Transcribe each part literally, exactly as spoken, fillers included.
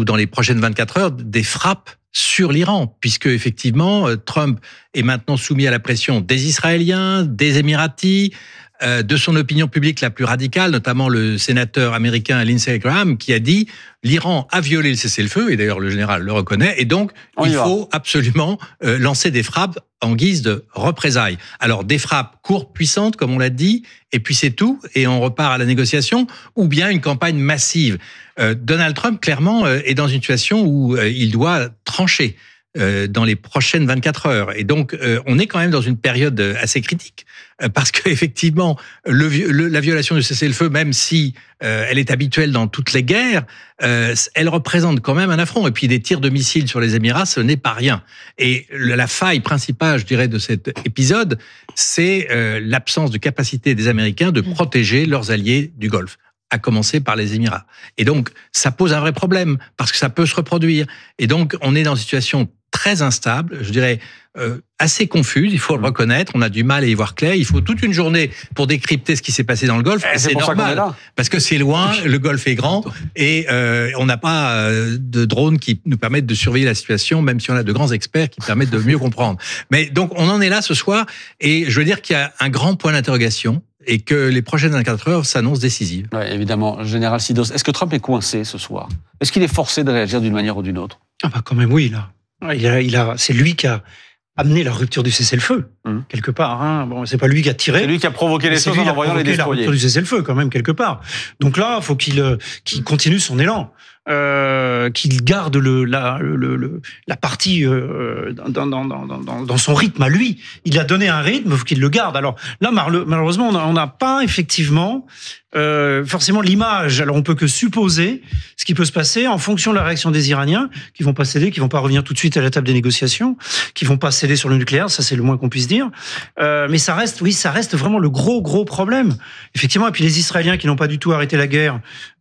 ou dans les prochaines vingt-quatre heures des frappes sur l'Iran, puisque effectivement Trump est maintenant soumis à la pression des Israéliens, des Émiratis, euh, de son opinion publique la plus radicale, notamment le sénateur américain Lindsey Graham, qui a dit l'Iran a violé le cessez-le-feu, et d'ailleurs le général le reconnaît, et donc On il faut absolument euh, lancer des frappes en guise de représailles. Alors des frappes courtes, puissantes, comme on l'a dit, et puis c'est tout, et on repart à la négociation, ou bien une campagne massive. Euh, Donald Trump, clairement, euh, est dans une situation où euh, il doit trancher euh, dans les prochaines vingt-quatre heures. Et donc, euh, on est quand même dans une période assez critique, euh, parce qu'effectivement, le, le, la violation du cessez-le-feu, même si euh, elle est habituelle dans toutes les guerres, euh, elle représente quand même un affront. Et puis, des tirs de missiles sur les Émirats, ce n'est pas rien. Et la faille principale, je dirais, de cet épisode, c'est euh, l'absence de capacité des Américains de protéger leurs alliés du Golfe, à commencer par les Émirats. Et donc, ça pose un vrai problème, parce que ça peut se reproduire. Et donc, on est dans une situation très instable, je dirais euh, assez confuse, il faut le reconnaître, on a du mal à y voir clair, il faut toute une journée pour décrypter ce qui s'est passé dans le Golfe, et c'est, c'est normal, parce que c'est loin, le Golfe est grand, et euh, on n'a pas euh, de drones qui nous permettent de surveiller la situation, même si on a de grands experts qui permettent de mieux comprendre. Mais donc, on en est là ce soir, et je veux dire qu'il y a un grand point d'interrogation, et que les prochaines vingt-quatre heures s'annoncent décisives. Oui, évidemment. Général Sidos, est-ce que Trump est coincé ce soir ? Est-ce qu'il est forcé de réagir d'une manière ou d'une autre ? Ah bah quand même oui, là. Il a, il a, c'est lui qui a amené la rupture du cessez-le-feu, mmh. quelque part. Hein. Bon, c'est pas lui qui a tiré. C'est lui qui a provoqué les choses en envoyant les destroyers. La rupture du cessez-le-feu, quand même, quelque part. Donc là, il faut qu'il, qu'il continue son élan. Euh, qu'il garde le, la, le, le, la partie euh, dans, dans, dans, dans, dans son rythme à lui. Il a donné un rythme, il faut qu'il le garde. Alors là, malheureusement, on n'a pas effectivement euh, forcément l'image. Alors on peut que supposer ce qui peut se passer en fonction de la réaction des Iraniens, qui vont pas céder, qui vont pas revenir tout de suite à la table des négociations, qui vont pas céder sur le nucléaire, ça c'est le moins qu'on puisse dire. Euh, mais ça reste, oui, ça reste vraiment le gros, gros problème. Effectivement, et puis les Israéliens qui n'ont pas du tout arrêté la guerre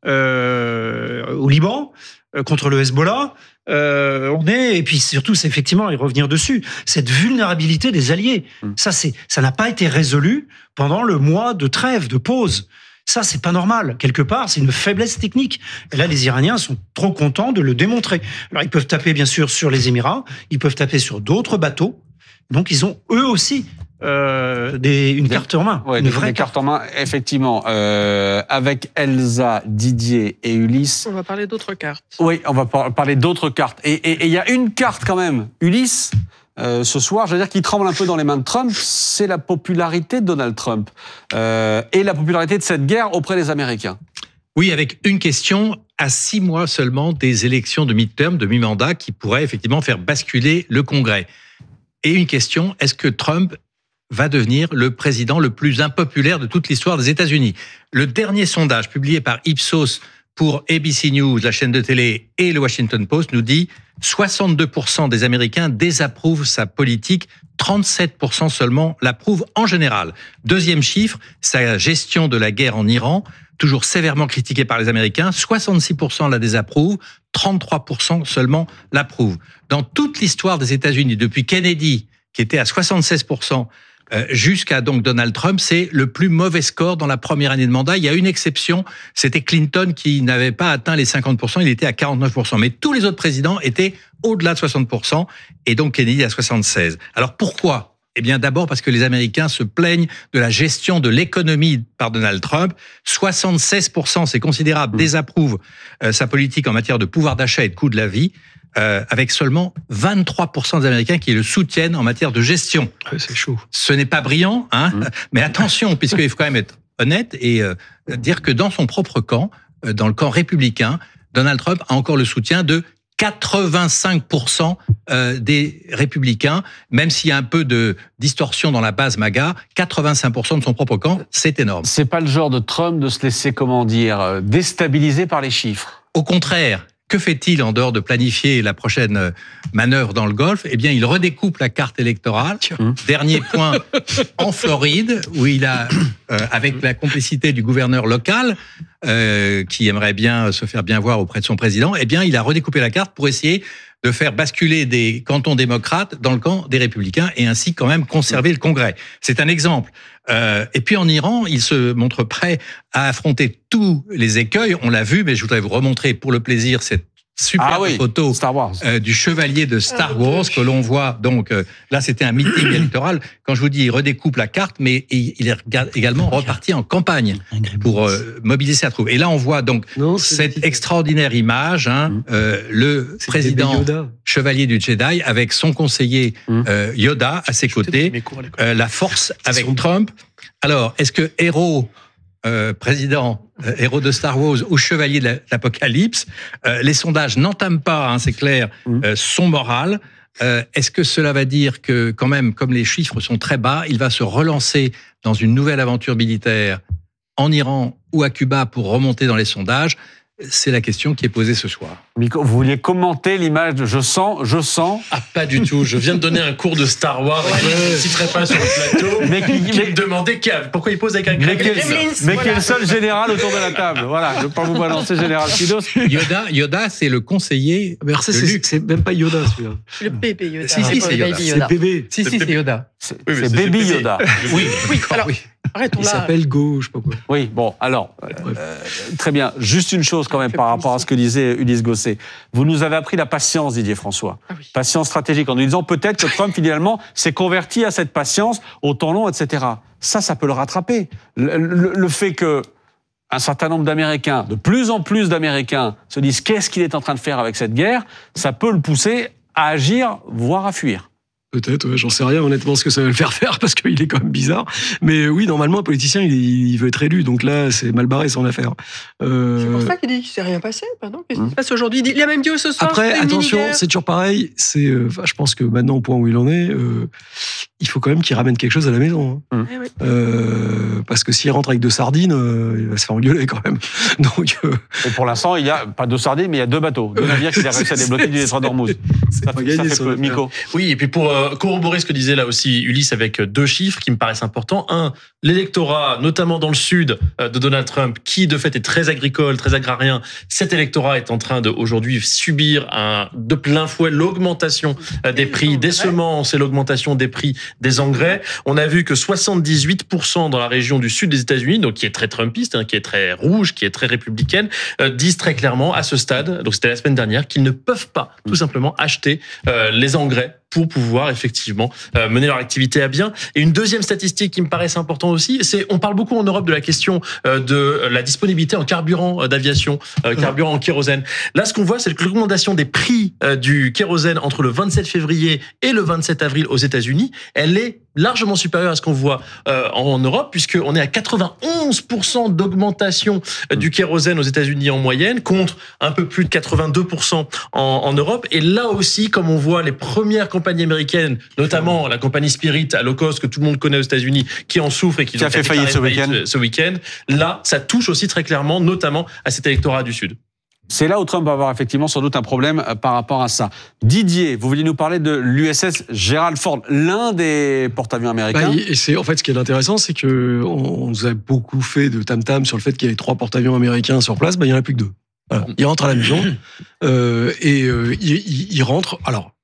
euh, au Liban, euh, contre le Hezbollah, euh, on est, et puis surtout, c'est effectivement, et revenir dessus, cette vulnérabilité des alliés. Mmh. Ça, c'est, ça n'a pas été résolu pendant le mois de trêve, de pause. Ça, c'est pas normal. Quelque part, c'est une faiblesse technique. Et là, les Iraniens sont trop contents de le démontrer. Alors, ils peuvent taper, bien sûr, sur les Émirats, ils peuvent taper sur d'autres bateaux. Donc, ils ont, eux aussi, Euh, des, une des, carte en main, ouais, une des, vraie des carte en main, effectivement. Euh, avec Elsa, Didier et Ulysse. On va parler d'autres cartes. Oui, on va par- parler d'autres cartes. Et il y a une carte quand même, Ulysse, euh, ce soir, je veux dire, qui tremble un peu dans les mains de Trump, c'est la popularité de Donald Trump euh, et la popularité de cette guerre auprès des Américains. Oui, avec une question à six mois seulement des élections de mi-terme, de mi-mandat, qui pourraient effectivement faire basculer le Congrès. Et une question, est-ce que Trump va devenir le président le plus impopulaire de toute l'histoire des États-Unis? Le dernier sondage publié par Ipsos pour A B C News, la chaîne de télé, et le Washington Post nous dit soixante-deux pour cent des Américains désapprouvent sa politique, trente-sept pour cent seulement l'approuvent en général. Deuxième chiffre, sa gestion de la guerre en Iran, toujours sévèrement critiquée par les Américains, soixante-six pour cent la désapprouvent, trente-trois pour cent seulement l'approuvent. Dans toute l'histoire des États-Unis, depuis Kennedy, qui était à soixante-seize pour cent, jusqu'à donc Donald Trump, c'est le plus mauvais score dans la première année de mandat. Il y a une exception, c'était Clinton qui n'avait pas atteint les cinquante pour cent, il était à quarante-neuf pour cent. Mais tous les autres présidents étaient au-delà de soixante pour cent, et donc Kennedy à soixante-seize. Alors pourquoi ? Eh bien d'abord parce que les Américains se plaignent de la gestion de l'économie par Donald Trump. soixante-seize pour cent, c'est considérable, désapprouvent euh, sa politique en matière de pouvoir d'achat et de coût de la vie. Euh, avec seulement vingt-trois pour cent des Américains qui le soutiennent en matière de gestion. C'est chaud. Ce n'est pas brillant, hein, mmh. mais attention, puisqu'il faut quand même être honnête et euh, dire que dans son propre camp, euh, dans le camp républicain, Donald Trump a encore le soutien de quatre-vingt-cinq pour cent euh, des républicains, même s'il y a un peu de distorsion dans la base MAGA, quatre-vingt-cinq pour cent de son propre camp, c'est énorme. C'est pas le genre de Trump de se laisser, comment dire, déstabiliser par les chiffres. Au contraire. Que fait-il en dehors de planifier la prochaine manœuvre dans le Golfe ? Eh bien, il redécoupe la carte électorale. Mmh. Dernier point, en Floride, où il a, euh, avec la complicité du gouverneur local, euh, qui aimerait bien se faire bien voir auprès de son président, eh bien, il a redécoupé la carte pour essayer de faire basculer des cantons démocrates dans le camp des républicains et ainsi quand même conserver le Congrès. C'est un exemple. Euh, et puis en Iran, il se montre prêt à affronter tous les écueils. On l'a vu, mais je voudrais vous remontrer pour le plaisir cette super ah oui, photo Star Wars. Euh, du chevalier de Star Wars que l'on voit. Donc euh, là, c'était un meeting électoral. Quand je vous dis, il redécoupe la carte, mais il il est également reparti en campagne pour euh, mobiliser sa troupe. Et là, on voit donc Non, cette extraordinaire image, hein, Mmh. euh, le c'est président Yoda. chevalier du Jedi avec son conseiller Mmh. euh, Yoda à ses côtés, euh, la force avec son- Trump. Alors, est-ce que héros, euh, président, euh, héros de Star Wars ou chevalier de l'Apocalypse, euh, les sondages n'entament pas, hein, c'est clair, Mmh. euh, son moral. Euh, est-ce que cela va dire que, quand même, comme les chiffres sont très bas, il va se relancer dans une nouvelle aventure militaire en Iran ou à Cuba pour remonter dans les sondages? C'est la question qui est posée ce soir. Miko, vous vouliez commenter l'image de Je sens, je sens. Ah, pas du tout. Je viens de donner un cours de Star Wars et je ne citerai pas sur le plateau. Mais qui- qui mais- me demandait qui a- pourquoi il pose avec un Mais grec. qui est, mais qui est le seul général autour de la table. Voilà, je ne vais pas vous balancer Général Kidos. Yoda, Yoda, c'est le conseiller Mais alors ça, de c'est Luke. c'est même pas Yoda, celui-là. Le bébé Yoda. Si, si, pas c'est le Yoda. baby C'est bébé. Si, si, c'est Yoda. C'est Oui, mais c'est c'est- Baby c'est- Yoda. Oui, Oui, alors, oui. arrêtons Il là. s'appelle Go, je sais pas quoi. Oui, bon, alors, Bref. euh, très bien. Juste une chose quand même Fait par rapport à plaisir. ce que disait Ulysse Gosset. Vous nous avez appris la patience, Didier François. Ah oui. Patience stratégique, en nous disant peut-être que Trump, finalement, s'est converti à cette patience au temps long, et cetera. Ça, ça peut le rattraper. Le, le- le fait que un certain nombre d'Américains, de plus en plus d'Américains, se disent qu'est-ce qu'il est en train de faire avec cette guerre, ça peut le pousser à agir, voire à fuir. Peut-être, ouais, j'en sais rien honnêtement ce que ça va le faire faire parce qu'il est quand même bizarre. Mais oui, normalement, un politicien, il, il veut être élu. Donc là, c'est mal barré son affaire. Euh, C'est pour ça qu'il dit qu'il ne s'est rien passé. Pardon, qu'est-ce qui se passe aujourd'hui? Il dit- il a même dit ce soir. Après, c'était une attention, mini-guerre. c'est toujours pareil. C'est, euh, enfin, je pense que maintenant, au point où il en est, euh, il faut quand même qu'il ramène quelque chose à la maison. hein. Eh oui. Euh, parce que s'il rentre avec deux sardines, euh, il va se faire engueuler quand même. Donc, euh, Et pour l'instant, il y a pas deux sardines, mais il y a deux bateaux, deux navires qu'il a réussi à débloquer du détroit d'Ormuz. c'est Ça pas fait, gagné, ça fait son peu. affaire. Miko. Oui, et puis pour euh, corroborer ce que disait là aussi Ulysse avec deux chiffres qui me paraissent importants. Un, l'électorat, notamment dans le sud euh, de Donald Trump, qui de fait est très agricole, très agrarien. Cet électorat est en train de aujourd'hui subir un, de plein fouet l'augmentation euh, des prix des semences et l'augmentation des prix des engrais. On a vu que soixante-dix-huit pour cent dans la région du sud des États-Unis, donc qui est très trumpiste, hein, qui est très rouge, qui est très républicaine, euh, disent très clairement à ce stade, donc c'était la semaine dernière, qu'ils ne peuvent pas tout simplement acheter euh, les engrais pour pouvoir effectivement euh, mener leur activité à bien. Et une deuxième statistique qui me paraît importante aussi, c'est on parle beaucoup en Europe de la question euh, de la disponibilité en carburant euh, d'aviation, euh, carburant en kérosène. Là, ce qu'on voit, c'est que l'augmentation des prix euh, du kérosène entre le vingt-sept février et le vingt-sept avril aux États-Unis, elle est largement supérieure à ce qu'on voit euh, en Europe, puisqu'on est à quatre-vingt-onze pour cent d'augmentation euh, du kérosène aux États-Unis en moyenne, contre un peu plus de quatre-vingt-deux pour cent en, en Europe. Et là aussi, comme on voit les premières compagnies américaines, notamment la compagnie Spirit à low cost que tout le monde connaît aux États-Unis, qui en souffre et qui, Qui a donc fait faillite ce déclaré week-end. faillite ce week-end, là, ça touche aussi très clairement, notamment à cet électorat du Sud. C'est là où Trump va avoir effectivement sans doute un problème euh, par rapport à ça. Didier, vous vouliez nous parler de l'U S S Gerald Ford, l'un des porte-avions américains. Bah, et c'est en fait ce qui est intéressant, c'est que on, on nous a beaucoup fait de tam tam sur le fait qu'il y avait trois porte-avions américains sur place. Bah, il y en a plus que deux. Voilà. Il rentre à la maison euh, et euh, il, il, il rentre. Alors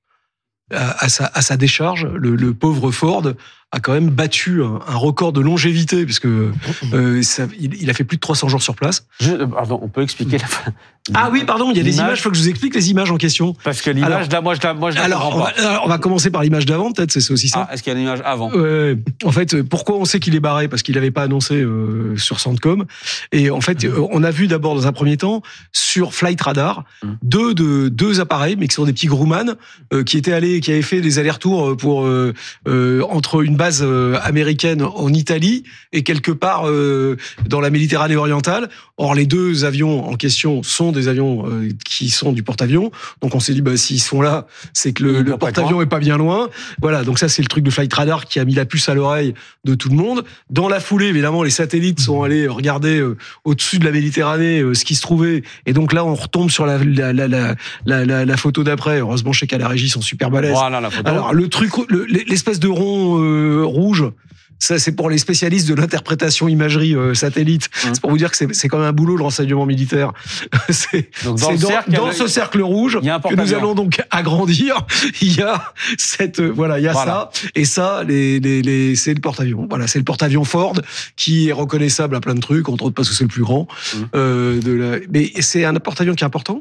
à, à, sa, à sa décharge, le, le pauvre Ford a quand même battu un, un record de longévité puisque euh, ça, il, il a fait plus de trois cents jours sur place. Je, euh, pardon, on peut expliquer la fin. Ah oui, pardon, il y a des L'image- images. Il faut que je vous explique les images en question. Parce que l'image, Alors- là, moi, je la, moi, je la Alors, on comprends va, pas. alors, on va commencer par l'image d'avant, peut-être, c'est aussi ça. Ah, est-ce qu'il y a une image avant? Ouais, en fait, pourquoi on sait qu'il est barré? Parce qu'il n'avait pas annoncé euh, sur Centcom. Et en fait, euh, on a vu d'abord, dans un premier temps, sur Flight Radar, Mmh. deux, de, deux appareils, mais qui sont des petits Grumman, euh, qui étaient allés, qui avaient fait des allers-retours pour, euh, euh, entre une base euh, américaine en Italie et quelque part euh, dans la Méditerranée orientale. Or, les deux avions en question sont des avions euh, qui sont du porte-avions. Donc, on s'est dit, bah, s'ils sont là, c'est que le, Ils le doivent pas être porte-avions est pas bien loin. Voilà, donc ça, c'est le truc de Flight Radar qui a mis la puce à l'oreille de tout le monde. Dans la foulée, évidemment, les satellites sont allés regarder euh, au-dessus de la Méditerranée euh, ce qui se trouvait. Et donc là, on retombe sur la, la, la, la, la, la, la photo d'après. Heureusement, je sais qu'à la régie, ils sont super balèzes. Voilà la photo. Alors, le truc, le- l'espèce de rond euh, rouge, ça, c'est pour les spécialistes de l'interprétation imagerie euh, satellite. Mmh. C'est pour vous dire que c'est c'est quand même un boulot, le renseignement militaire. c'est Donc, dans c'est le cercle, il y a dans le- ce cercle rouge il y a un que nous porte-avions. allons donc agrandir. Il y a cette, euh, voilà, il y a Voilà. ça. Et ça, les, les, les, c'est le porte-avions. Voilà, c'est le porte-avions Ford qui est reconnaissable à plein de trucs, entre autres parce que c'est le plus grand. Mmh. Euh, de la... Mais c'est un porte-avions qui est important.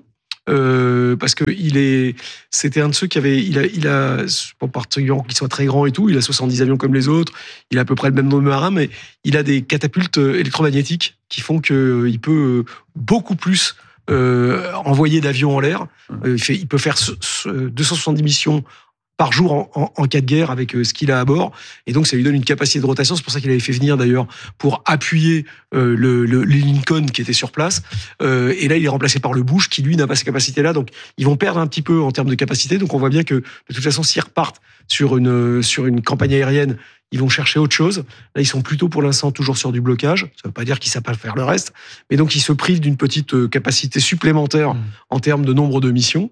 euh, parce que il est, c'était un de ceux qui avait, il a, il a, pas particulièrement qu'il soit très grand et tout, il a soixante-dix avions comme les autres, il a à peu près le même nombre de marins, mais il a des catapultes électromagnétiques qui font qu'il peut beaucoup plus euh, envoyer d'avions en l'air. Euh, il, fait, il peut faire deux cent soixante-dix missions par jour en, en, en cas de guerre avec euh, ce qu'il a à bord. Et donc, ça lui donne une capacité de rotation. C'est pour ça qu'il avait fait venir, d'ailleurs, pour appuyer euh, le, le, les Lincoln qui étaient sur place. Euh, et là, il est remplacé par le Bush, qui, lui, n'a pas ces capacités-là. Donc, ils vont perdre un petit peu en termes de capacité. Donc, on voit bien que, de toute façon, s'ils repartent sur une, sur une campagne aérienne, ils vont chercher autre chose. Là, ils sont plutôt, pour l'instant, toujours sur du blocage. Ça ne veut pas dire qu'ils ne savent pas faire le reste. Mais donc, ils se privent d'une petite capacité supplémentaire mmh. en termes de nombre de missions.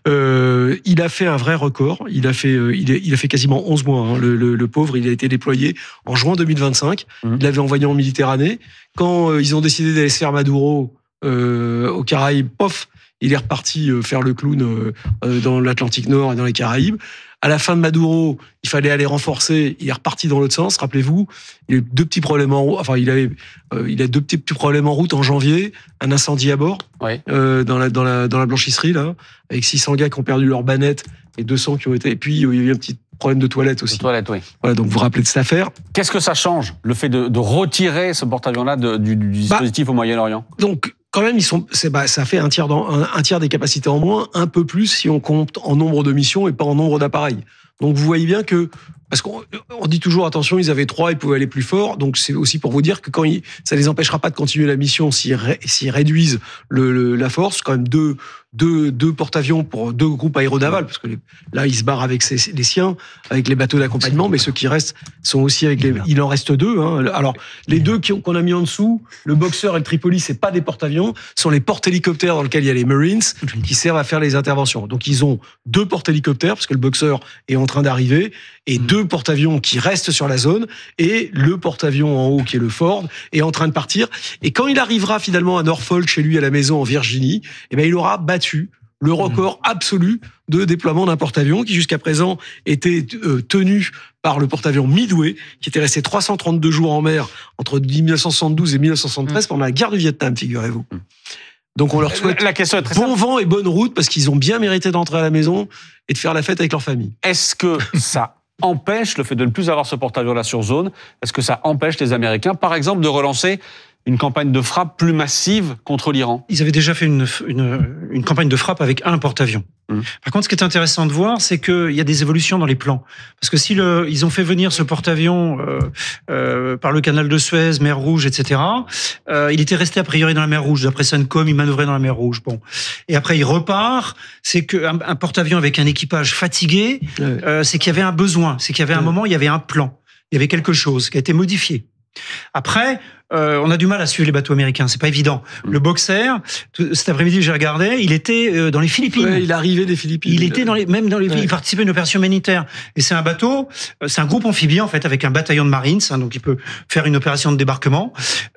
Euh, il a fait un vrai record. Il a fait, il a, il a fait quasiment onze mois. Hein. Le, le, le pauvre, il a été déployé en juin deux mille vingt-cinq. Mmh. Il l'avait envoyé en Méditerranée. Quand euh, ils ont décidé d'aller se faire Maduro euh, aux Caraïbes, pof, il est reparti euh, faire le clown euh, dans l'Atlantique Nord et dans les Caraïbes. À la fin de Maduro, il fallait aller renforcer. Il est reparti dans l'autre sens. Rappelez-vous, il a eu deux petits problèmes en route. Enfin, il avait, euh, il a deux petits, petits problèmes en route en janvier. Un incendie à bord oui. euh, dans la dans la dans la blanchisserie là, avec six cents gars qui ont perdu leur banette et deux cents qui ont été. Et puis il y a eu un petit problème de toilette aussi. De toilette, oui. Voilà, donc vous vous rappelez de cette affaire. Qu'est-ce que ça change, le fait de, de retirer ce porte-avions-là de, du, du dispositif bah, au Moyen-Orient? Donc, quand même, ils sont, c'est, bah, ça fait un tiers, dans, un, un tiers des capacités en moins, un peu plus si on compte en nombre de missions et pas en nombre d'appareils. Donc, vous voyez bien que, parce qu'on on dit toujours, attention, ils avaient trois, ils pouvaient aller plus fort. Donc, c'est aussi pour vous dire que quand ils, ça les empêchera pas de continuer la mission s'ils, ré, s'ils réduisent le, le, la force. Quand même deux, deux, deux porte-avions pour deux groupes aéronavals, parce que les, là, ils se barrent avec ses, les siens, avec les bateaux d'accompagnement, mais ceux qui restent sont aussi avec les, il en reste deux, hein. Alors, les deux qu'on a mis en dessous, le Boxer et le Tripoli, c'est pas des porte-avions, sont les porte-hélicoptères dans lesquels il y a les Marines, qui servent à faire les interventions. Donc, ils ont deux porte-hélicoptères, parce que le Boxer est en train d'arriver, et deux porte-avions qui restent sur la zone, et le porte-avions en haut, qui est le Ford, est en train de partir. Et quand il arrivera finalement à Norfolk, chez lui, à la maison, en Virginie, eh ben, il aura battu le record absolu de déploiement d'un porte-avions, qui jusqu'à présent était euh, tenu par le porte-avions Midway, qui était resté trois cent trente-deux jours en mer entre dix-neuf cent soixante-douze et dix-neuf cent soixante-treize pendant la guerre du Vietnam, figurez-vous. Donc on leur souhaite la question est très bon simple. vent et bonne route, parce qu'ils ont bien mérité d'entrer à la maison et de faire la fête avec leur famille. Est-ce que ça empêche le fait de ne plus avoir ce porte-avions-là sur zone? Est-ce que ça empêche les Américains, par exemple, de relancer une campagne de frappe plus massive contre l'Iran? Ils avaient déjà fait une, une, une campagne de frappe avec un porte-avions. Mmh. Par contre, ce qui est intéressant de voir, c'est qu'il y a des évolutions dans les plans. Parce que si le, ils ont fait venir ce porte-avions euh, euh, par le canal de Suez, mer Rouge, et cetera, euh, il était resté a priori dans la mer Rouge. D'après Suncom, il manœuvrait dans la mer Rouge. Bon. Et après, il repart. C'est qu'un un porte-avions avec un équipage fatigué, ouais. euh, c'est qu'il y avait un besoin. C'est qu'il y avait un ouais. moment, il y avait un plan. Il y avait quelque chose qui a été modifié. Après, euh, on a du mal à suivre les bateaux américains, c'est pas évident. Le Boxer, cet après-midi, j'ai regardé, il était euh, dans les Philippines. Ouais, il arrivait des Philippines. Il était dans les, même dans les, ouais. il participait à une opération humanitaire. Et c'est un bateau, c'est un groupe amphibien en fait, avec un bataillon de Marines, hein, donc il peut faire une opération de débarquement.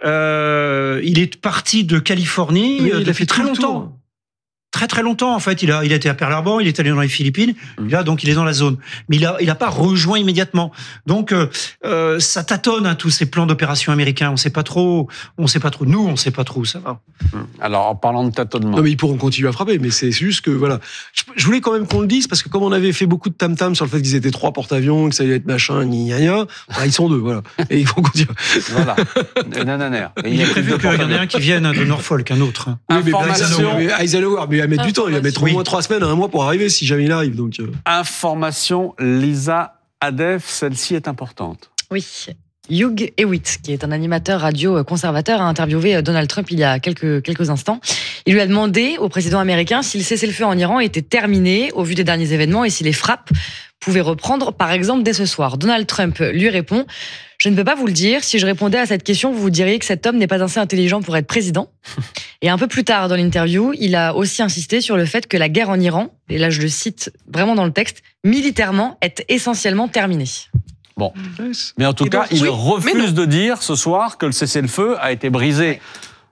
Euh, il est parti de Californie oui, euh, il depuis a fait très longtemps. Très très longtemps en fait, il a il a été à Pearl Harbor, il est allé dans les Philippines, mmh. là donc il est dans la zone, mais il a il a pas rejoint immédiatement. Donc euh, euh, ça tâtonne hein, tous ces plans d'opération américains, on sait pas trop, on sait pas trop. Nous on sait pas trop où ça va. Alors en parlant de tâtonnement, non mais ils pourront continuer à frapper, mais c'est juste que voilà, je, je voulais quand même qu'on le dise parce que comme on avait fait beaucoup de tam tam sur le fait qu'ils étaient trois porte-avions, que ça allait être machin, ni gna gna, bah, ils sont deux, voilà, et ils vont continuer. Voilà, nananaire. Il est prévu qu'il y en ait un qui vienne de Norfolk, un autre. Oui, information. Mais Eisenhower, mais il va mettre du temps, il va mettre au moins trois semaines, un mois pour arriver si jamais il arrive. Donc, euh... information, Lisa Adef, celle-ci est importante. Oui. Hugh Hewitt, qui est un animateur radio conservateur, a interviewé Donald Trump il y a quelques, quelques instants. Il lui a demandé au président américain si le cessez-le-feu en Iran était terminé au vu des derniers événements et si les frappes pouvaient reprendre, par exemple, dès ce soir. Donald Trump lui répond « Je ne peux pas vous le dire. Si je répondais à cette question, vous vous diriez que cet homme n'est pas assez intelligent pour être président. » Et un peu plus tard dans l'interview, il a aussi insisté sur le fait que la guerre en Iran, et là je le cite vraiment dans le texte, militairement est essentiellement terminée. Bon, mais en tout et cas, donc, il oui, refuse de dire ce soir que le cessez-le-feu a été brisé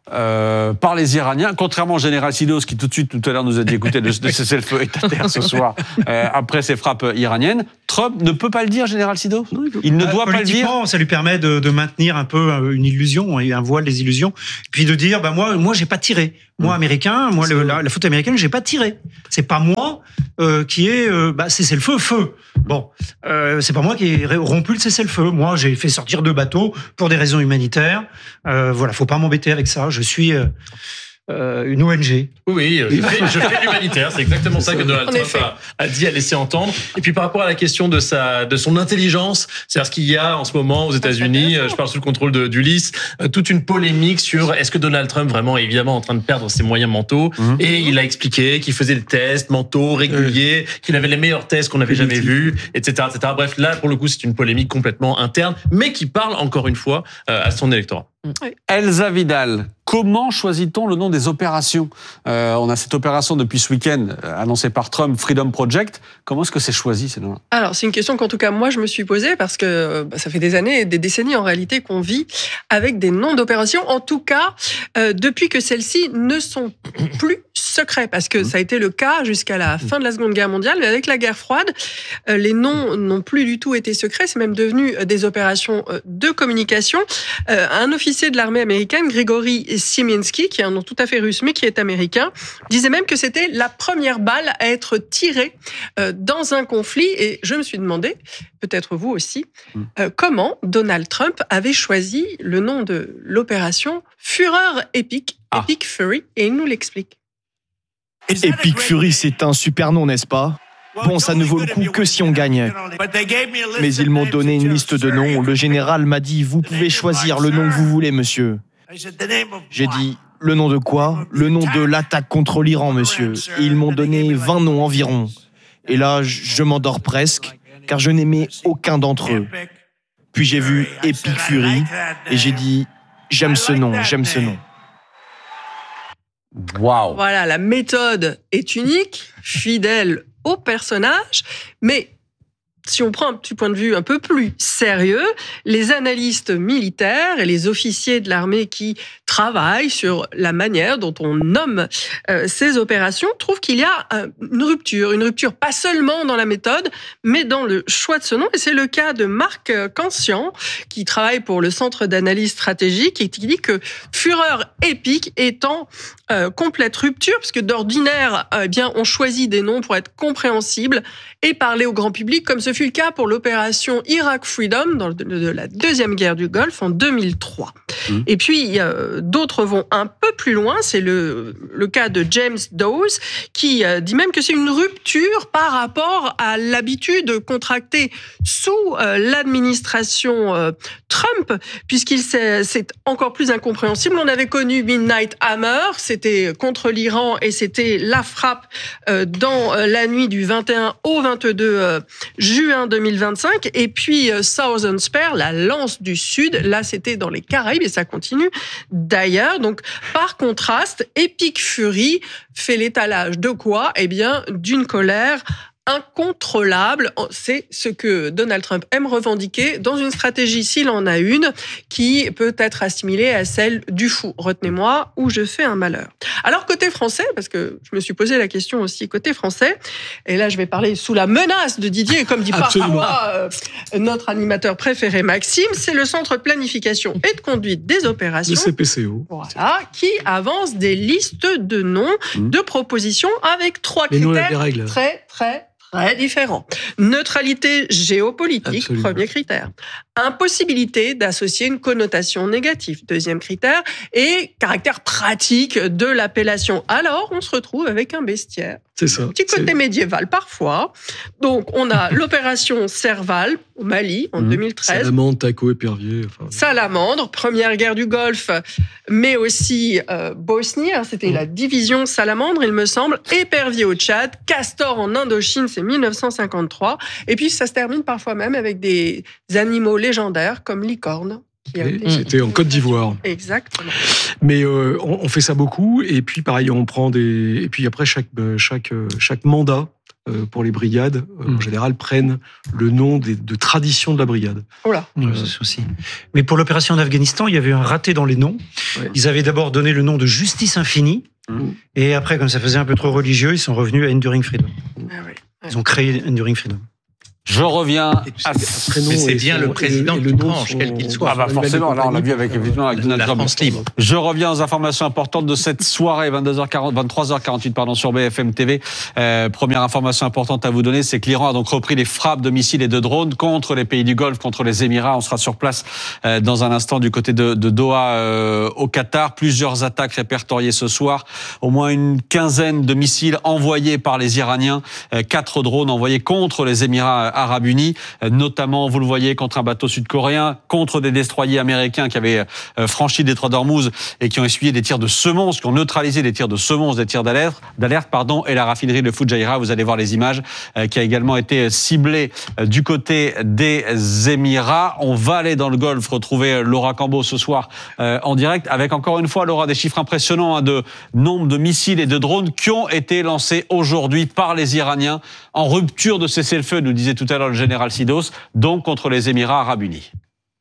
euh, par les Iraniens, contrairement au général Sidos qui tout de suite, tout à l'heure, nous a dit écoutez, le cessez-le-feu est à terre ce soir euh, après ces frappes iraniennes. Trump ne peut pas le dire, général Sidos. Il ne doit euh, pas le dire. Ça lui permet de, de maintenir un peu une illusion, un voile des illusions, puis de dire bah moi, moi, j'ai pas tiré. Moi, américain, moi, le, la, la faute américaine, j'ai pas tiré. C'est pas moi euh, qui est, euh, bah, cessez-le-feu, feu. Bon, euh, c'est pas moi qui ai rompu le cessez-le-feu. Moi, j'ai fait sortir deux bateaux pour des raisons humanitaires. Euh, voilà, faut pas m'embêter avec ça. Je suis euh, euh, une O N G. Oui, je fais, je fais l'humanitaire. C'est exactement ça que Donald Trump a, a dit, a laissé entendre. Et puis par rapport à la question de sa, de son intelligence, c'est-à-dire ce qu'il y a en ce moment aux États-Unis, je parle sous le contrôle de, d'Ulysse, toute une polémique sur est-ce que Donald Trump vraiment est évidemment en train de perdre ses moyens mentaux. Mmh. Et il a expliqué qu'il faisait des tests mentaux réguliers, mmh. qu'il avait les meilleurs tests qu'on n'avait jamais vus, et cetera, et cetera. Bref, là pour le coup, c'est une polémique complètement interne, mais qui parle encore une fois à son électorat. Oui. Elsa Vidal, comment choisit-on le nom des opérations ? euh, On a cette opération depuis ce week-end euh, annoncée par Trump, Freedom Project. Comment est-ce que c'est choisi ces noms-là ? Alors, c'est une question qu'en tout cas, moi, je me suis posée parce que bah, ça fait des années et des décennies en réalité qu'on vit avec des noms d'opérations. En tout cas, euh, depuis que celles-ci ne sont plus secrets, parce que ça a été le cas jusqu'à la fin de la Seconde Guerre mondiale. Mais avec la guerre froide, euh, les noms n'ont plus du tout été secrets. C'est même devenu des opérations de communication. Euh, un officier de l'armée américaine, Grigory Siemienski, qui a un nom tout à fait russe, mais qui est américain, disait même que c'était la première balle à être tirée euh, dans un conflit. Et je me suis demandé, peut-être vous aussi, euh, comment Donald Trump avait choisi le nom de l'opération Fureur épique, ah. Epic Fury, et il nous l'explique. Epic Fury, c'est un super nom, n'est-ce pas ? Bon, ça ne vaut le coup que si on gagne. Mais ils m'ont donné une liste de noms. Le général m'a dit, vous pouvez choisir le nom que vous voulez, monsieur. J'ai dit, le nom de quoi ? Le nom de l'attaque contre l'Iran, monsieur. Et ils m'ont donné vingt noms environ. Et là, je m'endors presque, car je n'aimais aucun d'entre eux. Puis j'ai vu Epic Fury, et j'ai dit, j'aime ce nom, j'aime ce nom. Waouh. Voilà, la méthode est unique, fidèle au personnage, mais si on prend un petit point de vue un peu plus sérieux, les analystes militaires et les officiers de l'armée qui travaillent sur la manière dont on nomme euh, ces opérations trouvent qu'il y a euh, une rupture, une rupture pas seulement dans la méthode, mais dans le choix de ce nom. Et c'est le cas de Marc Cancian, qui travaille pour le Centre d'analyse stratégique et qui dit que Fureur épique est en euh, complète rupture, parce que d'ordinaire, euh, eh bien, on choisit des noms pour être compréhensibles et parler au grand public, comme ce fut le cas pour l'opération Iraq Freedom dans de la deuxième guerre du Golfe en deux mille trois. Mmh. Et puis, euh, d'autres vont un peu plus loin. C'est le, le cas de James Dawes, qui euh, dit même que c'est une rupture par rapport à l'habitude contractée sous euh, l'administration euh, Trump, puisqu'il s'est, c'est encore plus incompréhensible. On avait connu Midnight Hammer, c'était contre l'Iran et c'était la frappe euh, dans euh, la nuit du vingt et un au vingt-deux euh, juin deux mille vingt-cinq. Et puis euh, Southern Spear, la lance du Sud, là c'était dans les Caraïbes et ça continue d'ailleurs. Donc par contraste, Epic Fury fait l'étalage de quoi ? Eh bien d'une colère incontrôlable. C'est ce que Donald Trump aime revendiquer dans une stratégie, s'il en a une, qui peut être assimilée à celle du fou. Retenez-moi, ou je fais un malheur. Alors, côté français, parce que je me suis posé la question aussi côté français, et là, je vais parler sous la menace de Didier, comme dit parfois euh, notre animateur préféré, Maxime, c'est le Centre de planification et de conduite des opérations. Le C P C O. Voilà, qui avance des listes de noms, mmh. de propositions avec trois Les critères très, très très différent. Neutralité géopolitique, Absolument. Premier critère. Impossibilité d'associer une connotation négative, deuxième critère. Et caractère pratique de l'appellation. Alors, on se retrouve avec un bestiaire. C'est ça. Un petit côté c'est... médiéval parfois. Donc, on a l'opération Serval au Mali en mmh. deux mille treize. Salamandre, Taco, Épervier. Enfin... Salamandre, première guerre du Golfe, mais aussi euh, Bosnie. C'était mmh. la division Salamandre, il me semble. Épervier au Tchad, Castor en Indochine, c'est mille neuf cent cinquantre-trois. Et puis, ça se termine parfois même avec des animaux légendaires comme licorne. C'était en Côte d'Ivoire. Exactement. Mais euh, on, on fait ça beaucoup. Et puis, pareil, on prend des. Et puis après, chaque, chaque, chaque mandat euh, pour les brigades, euh, Mm. en général, prennent le nom des, de tradition de la brigade. Oh là. Ouais, c'est souci. Mais pour l'opération en Afghanistan, il y avait eu un raté dans les noms. Ouais. Ils avaient d'abord donné le nom de Justice Infinie. Mmh. Et après, comme ça faisait un peu trop religieux, ils sont revenus à Enduring Freedom. Ah oui. Ils ont créé Enduring Freedom. Je reviens à... Mais c'est bien le président qui tranche, quel qu'il soit. Ah bah forcément, là on l'a vu avec, évidemment, avec Donald La Trump. France libre. Je reviens aux informations importantes de cette soirée, vingt-deux heures quarante, vingt-trois heures quarante-huit pardon, sur B F M T V. Euh, première information importante à vous donner, c'est que l'Iran a donc repris les frappes de missiles et de drones contre les pays du Golfe, contre les Émirats. On sera sur place euh, dans un instant du côté de, de Doha euh, au Qatar. Plusieurs attaques répertoriées ce soir. Au moins une quinzaine de missiles envoyés par les Iraniens. Euh, quatre drones envoyés contre les Émirats arabes unis. Notamment, vous le voyez, contre un bateau sud-coréen, contre des destroyers américains qui avaient franchi le détroit d'Ormuz et qui ont essuyé des tirs de semonce, qui ont neutralisé des tirs de semonce, des tirs d'alerte, d'alerte, pardon, et la raffinerie de Fujairah, vous allez voir les images, qui a également été ciblée du côté des Émirats. On va aller dans le Golfe retrouver Laura Cambo ce soir en direct, avec encore une fois, Laura, des chiffres impressionnants hein, de nombre de missiles et de drones qui ont été lancés aujourd'hui par les Iraniens en rupture de cessez-le-feu, nous disait tout à l'heure le général Sidos, donc contre les Émirats arabes unis.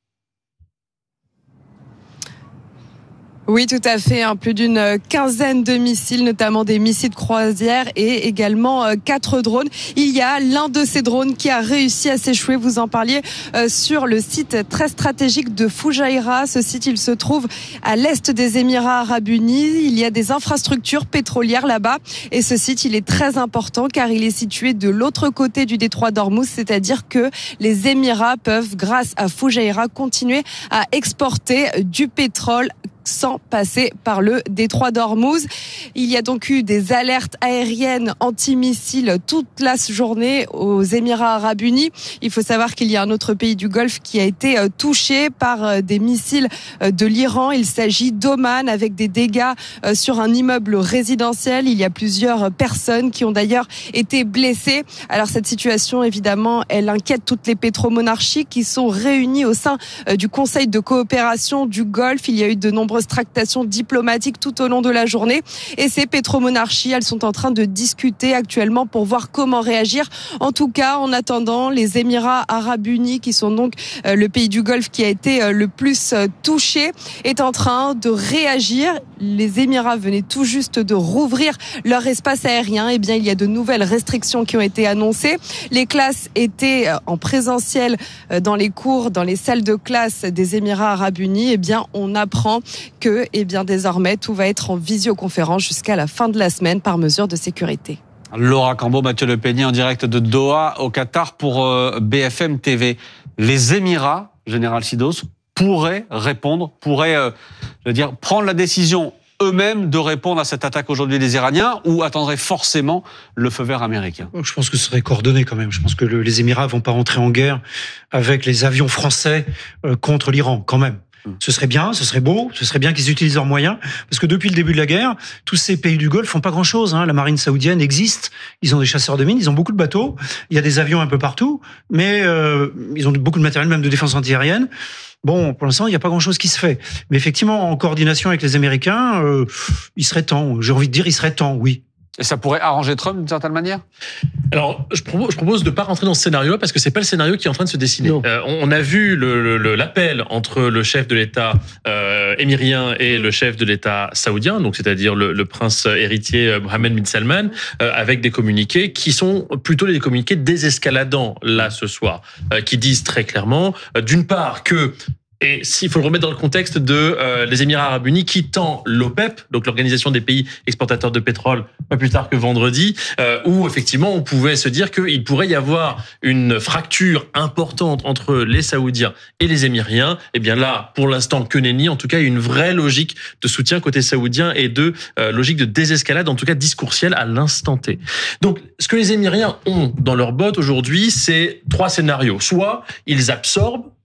Oui, tout à fait. Hein. Plus d'une quinzaine de missiles, notamment des missiles de croisière et également euh, quatre drones. Il y a l'un de ces drones qui a réussi à s'échouer. Vous en parliez euh, sur le site très stratégique de Fujairah. Ce site, il se trouve à l'est des Émirats arabes unis. Il y a des infrastructures pétrolières là-bas. Et ce site, il est très important car il est situé de l'autre côté du détroit d'Ormuz. C'est-à-dire que les Émirats peuvent, grâce à Fujairah, continuer à exporter du pétrole sans passer par le détroit d'Ormuz. Il y a donc eu des alertes aériennes antimissiles toute la journée aux Émirats arabes unis. Il faut savoir qu'il y a un autre pays du Golfe qui a été touché par des missiles de l'Iran. Il s'agit d'Oman, avec des dégâts sur un immeuble résidentiel. Il y a plusieurs personnes qui ont d'ailleurs été blessées. Alors cette situation, évidemment, elle inquiète toutes les pétromonarchies qui sont réunies au sein du Conseil de coopération du Golfe. Il y a eu de nombreux tractations diplomatiques tout au long de la journée. Et ces pétromonarchies, elles sont en train de discuter actuellement pour voir comment réagir. En tout cas, en attendant, les Émirats arabes unis, qui sont donc le pays du Golfe qui a été le plus touché, est en train de réagir. Les Émirats venaient tout juste de rouvrir leur espace aérien. Eh bien, il y a de nouvelles restrictions qui ont été annoncées. Les classes étaient en présentiel dans les cours, dans les salles de classe des Émirats arabes unis. Eh bien, on apprend que, eh bien, désormais, tout va être en visioconférence jusqu'à la fin de la semaine par mesure de sécurité. Laura Cambo, Mathieu Le Peigny en direct de Doha au Qatar pour euh, B F M T V. Les Émirats, Général Sidos, pourraient répondre, pourraient, euh, je veux dire, prendre la décision eux-mêmes de répondre à cette attaque aujourd'hui des Iraniens, ou attendraient forcément le feu vert américain? Je pense que ce serait coordonné quand même. Je pense que le, les Émirats vont pas rentrer en guerre avec les avions français euh, contre l'Iran, quand même. Ce serait bien, ce serait beau, ce serait bien qu'ils utilisent leurs moyens, parce que depuis le début de la guerre, tous ces pays du Golfe font pas grand-chose. Hein. La marine saoudienne existe, ils ont des chasseurs de mines, ils ont beaucoup de bateaux, il y a des avions un peu partout, mais euh, ils ont beaucoup de matériel, même de défense antiaérienne. Bon, pour l'instant, il n'y a pas grand-chose qui se fait. Mais effectivement, en coordination avec les Américains, euh, il serait temps. J'ai envie de dire, il serait temps, oui. Et ça pourrait arranger Trump d'une certaine manière? Alors, je propose, je propose de ne pas rentrer dans ce scénario-là parce que c'est pas le scénario qui est en train de se dessiner. Euh, on a vu le, le, l'appel entre le chef de l'État euh, émirien et le chef de l'État saoudien, donc c'est-à-dire le, le prince héritier Mohammed bin Salman, euh, avec des communiqués qui sont plutôt des communiqués désescaladants là ce soir, euh, qui disent très clairement, euh, d'une part que et s'il faut le remettre dans le contexte de euh, les Émirats arabes unis quittant l'OPEP, donc l'organisation des pays exportateurs de pétrole, pas plus tard que vendredi, euh, où effectivement on pouvait se dire qu'il pourrait y avoir une fracture importante entre les Saoudiens et les Émiriens. Et bien là, pour l'instant, que nenni, en tout cas, une vraie logique de soutien côté saoudien et de euh, logique de désescalade, en tout cas discoursielle à l'instant T. Donc, ce que les Émiriens ont dans leur botte aujourd'hui, c'est trois scénarios. Soit ils absorbent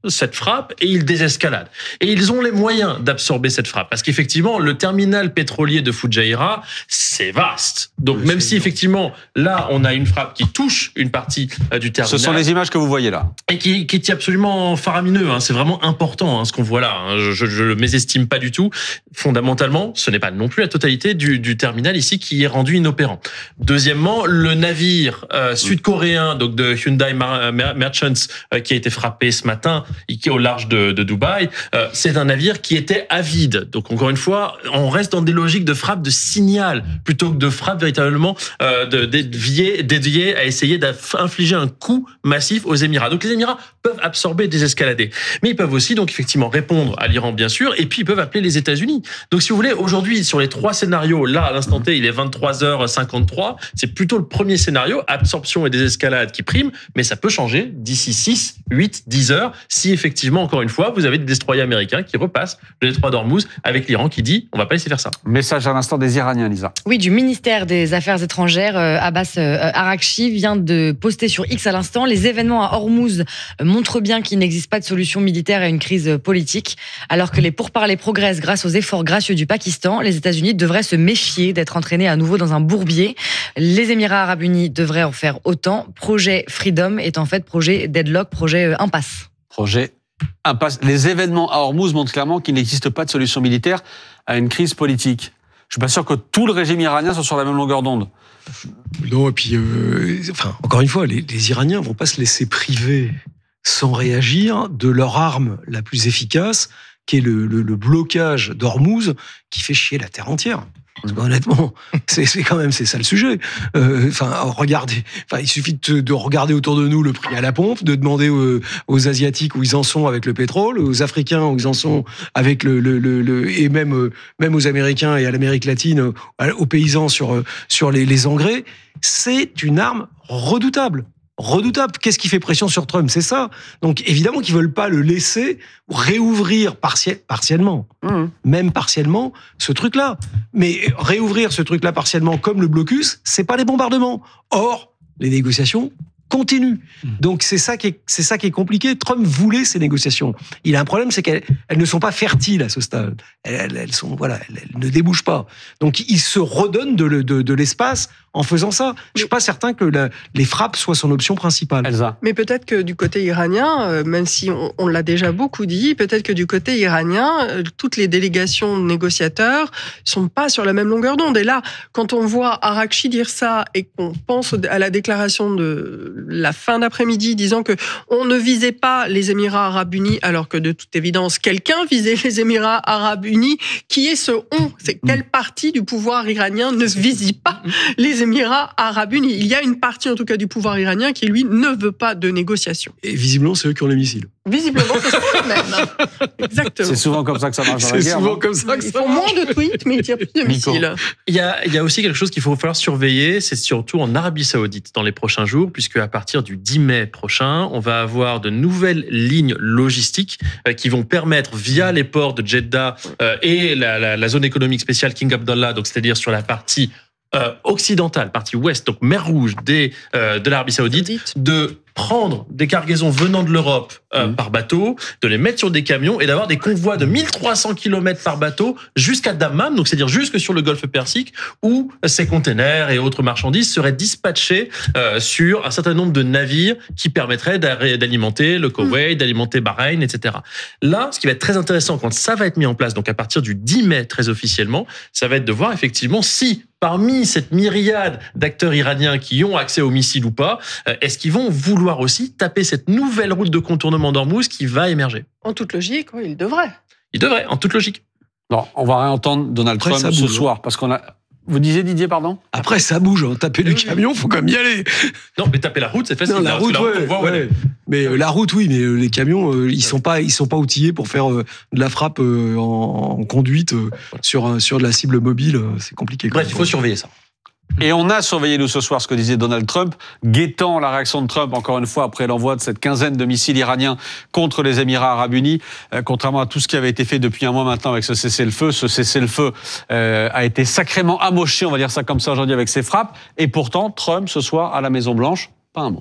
cette frappe et ils désescaladent. Et ils ont les moyens d'absorber cette frappe. Parce qu'effectivement, le terminal pétrolier de Fujairah, c'est vaste. Donc oui, même si effectivement, là, on a une frappe qui touche une partie du terminal. Ce sont les images que vous voyez là. Et qui, qui est absolument faramineux. Hein. C'est vraiment important hein, ce qu'on voit là. Hein. Je, je le mésestime pas du tout. Fondamentalement, ce n'est pas non plus la totalité du, du terminal ici qui est rendu inopérant. Deuxièmement, le navire euh, sud-coréen donc de Hyundai Merchants euh, qui a été frappé ce matin, qui est au large de, de Dubaï, euh, c'est un navire qui était à vide. Donc encore une fois, on reste dans des logiques de frappe de signal plutôt que de frappe véritablement euh, de, dédiée, dédiée à essayer d'infliger un coup massif aux Émirats. Donc les Émirats peuvent absorber, désescalader, mais ils peuvent aussi donc effectivement répondre à l'Iran bien sûr, et puis ils peuvent appeler les États-Unis. Donc si vous voulez, aujourd'hui sur les trois scénarios, là à l'instant T, il est vingt-trois heures cinquante-trois, c'est plutôt le premier scénario, absorption et désescalade qui prime, mais ça peut changer d'ici six, huit, dix heures si effectivement, encore une fois, vous avez des destroyers américains qui repassent le détroit d'Ormuz avec l'Iran qui dit on va pas laisser faire ça. Message à l'instant des Iraniens, Lisa. Oui, du ministère des Affaires étrangères, euh, Abbas euh, Araghchi vient de poster sur X à l'instant. Les événements à Hormuz euh, montrent bien qu'il n'existe pas de solution militaire à une crise politique. Alors que les pourparlers progressent grâce aux efforts gracieux du Pakistan, les États-Unis devraient se méfier d'être entraînés à nouveau dans un bourbier. Les Émirats arabes unis devraient en faire autant. Projet Freedom est en fait projet deadlock, projet euh, impasse. Projet impasse. Les événements à Hormuz montrent clairement qu'il n'existe pas de solution militaire à une crise politique. Je suis pas sûr que tout le régime iranien soit sur la même longueur d'onde. Non, et puis, euh, enfin, encore une fois, les, les Iraniens vont pas se laisser priver sans réagir de leur arme la plus efficace, qui est le, le, le blocage d'Hormuz, qui fait chier la terre entière. Parce qu'honnêtement, c'est, c'est quand même c'est ça le sujet. Euh, enfin, regardez, enfin, il suffit de, de regarder autour de nous le prix à la pompe, de demander aux, aux Asiatiques où ils en sont avec le pétrole, aux Africains où ils en sont avec le, le, le, le et même même aux Américains et à l'Amérique latine, aux paysans sur sur les, les engrais. C'est une arme redoutable. Redoutable. Qu'est-ce qui fait pression sur Trump? C'est ça. Donc, évidemment qu'ils veulent pas le laisser réouvrir partiel, partiellement, mmh. même partiellement, ce truc-là. Mais réouvrir ce truc-là partiellement comme le blocus, c'est pas les bombardements. Or, les négociations continuent. Mmh. Donc, c'est ça qui est, c'est ça qui est compliqué. Trump voulait ces négociations. Il a un problème, c'est qu'elles elles ne sont pas fertiles à ce stade. Elles, elles sont, voilà, elles, elles ne débouchent pas. Donc, il se redonne de, de, de l'espace en faisant ça. Je suis pas certain que la, les frappes soient son option principale. Elsa. Mais peut-être que du côté iranien, euh, même si on, on l'a déjà beaucoup dit, peut-être que du côté iranien, euh, toutes les délégations de négociateurs sont pas sur la même longueur d'onde. Et là, quand on voit Araghchi dire ça et qu'on pense à la déclaration de la fin d'après-midi disant que on ne visait pas les Émirats arabes unis, alors que de toute évidence, quelqu'un visait les Émirats arabes unis, qui est ce on? C'est quelle partie du pouvoir iranien ne vise pas les Émirats arabes unis? Il y a une partie, en tout cas, du pouvoir iranien qui, lui, ne veut pas de négociation. Et visiblement, c'est eux qui ont les missiles. Visiblement, c'est ça même. Exactement. C'est souvent comme ça que ça marche dans la C'est guerre. souvent non comme ça que Ils ça font marche. moins de tweets, mais ils tirent plus de Nico. missiles. Il y a, il y a aussi quelque chose qu'il faut falloir surveiller, c'est surtout en Arabie Saoudite dans les prochains jours, puisque à partir du dix mai prochain, on va avoir de nouvelles lignes logistiques euh, qui vont permettre, via les ports de Jeddah euh, et la, la, la zone économique spéciale King Abdullah, donc c'est-à-dire sur la partie euh, occidentale, partie ouest, donc mer Rouge des, euh, de l'Arabie Saoudite, de prendre des cargaisons venant de l'Europe euh, mmh. par bateau, de les mettre sur des camions et d'avoir des convois de mille trois cents kilomètres par bateau jusqu'à Dammam, donc c'est-à-dire jusque sur le golfe Persique, où ces containers et autres marchandises seraient dispatchés euh, sur un certain nombre de navires qui permettraient d'alimenter le Koweït, mmh. d'alimenter Bahreïn, et cetera. Là, ce qui va être très intéressant quand ça va être mis en place, donc à partir du dix mai très officiellement, ça va être de voir effectivement si parmi cette myriade d'acteurs iraniens qui ont accès aux missiles ou pas, est-ce qu'ils vont vouloir aussi taper cette nouvelle route de contournement d'Ormuz qui va émerger? En toute logique, oui, il devrait. Il devrait, en toute logique. Non, on va réentendre Donald Après, Trump ce soir, parce qu'on a... Vous disiez, Didier, pardon? Après, ça bouge. Hein. Taper du camion, faut quand même y aller. Non, mais taper la route, c'est facile. Non, la route, la ouais, route, on voit où elle est. ouais. Mais euh, la route, oui, mais euh, les camions, euh, ils sont pas, ils sont pas outillés pour faire euh, de la frappe euh, en, en conduite euh, sur euh, sur de la cible mobile. Euh, c'est compliqué. Bref, il faut surveiller ça. Et on a surveillé, nous, ce soir, ce que disait Donald Trump, guettant la réaction de Trump, encore une fois, après l'envoi de cette quinzaine de missiles iraniens contre les Émirats arabes unis, euh, contrairement à tout ce qui avait été fait depuis un mois maintenant avec ce cessez-le-feu. Ce cessez-le-feu euh, a été sacrément amoché, on va dire ça comme ça aujourd'hui, avec ses frappes. Et pourtant, Trump, ce soir, à la Maison-Blanche, pas un mot.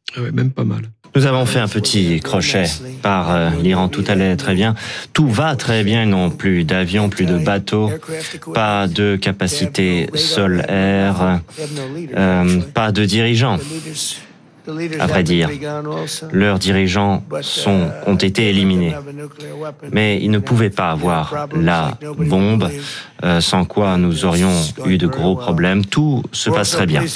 Ouais, même pas mal. Nous avons fait un petit crochet par euh, l'Iran. Tout allait très bien. Tout va très bien. Ils n'ont plus d'avions, plus de bateaux, pas de capacité sol-air, euh, pas de dirigeants. À vrai dire, leurs dirigeants sont, ont été éliminés. Mais ils ne pouvaient pas avoir la bombe, euh, sans quoi nous aurions eu de gros problèmes. Tout se passe très bien.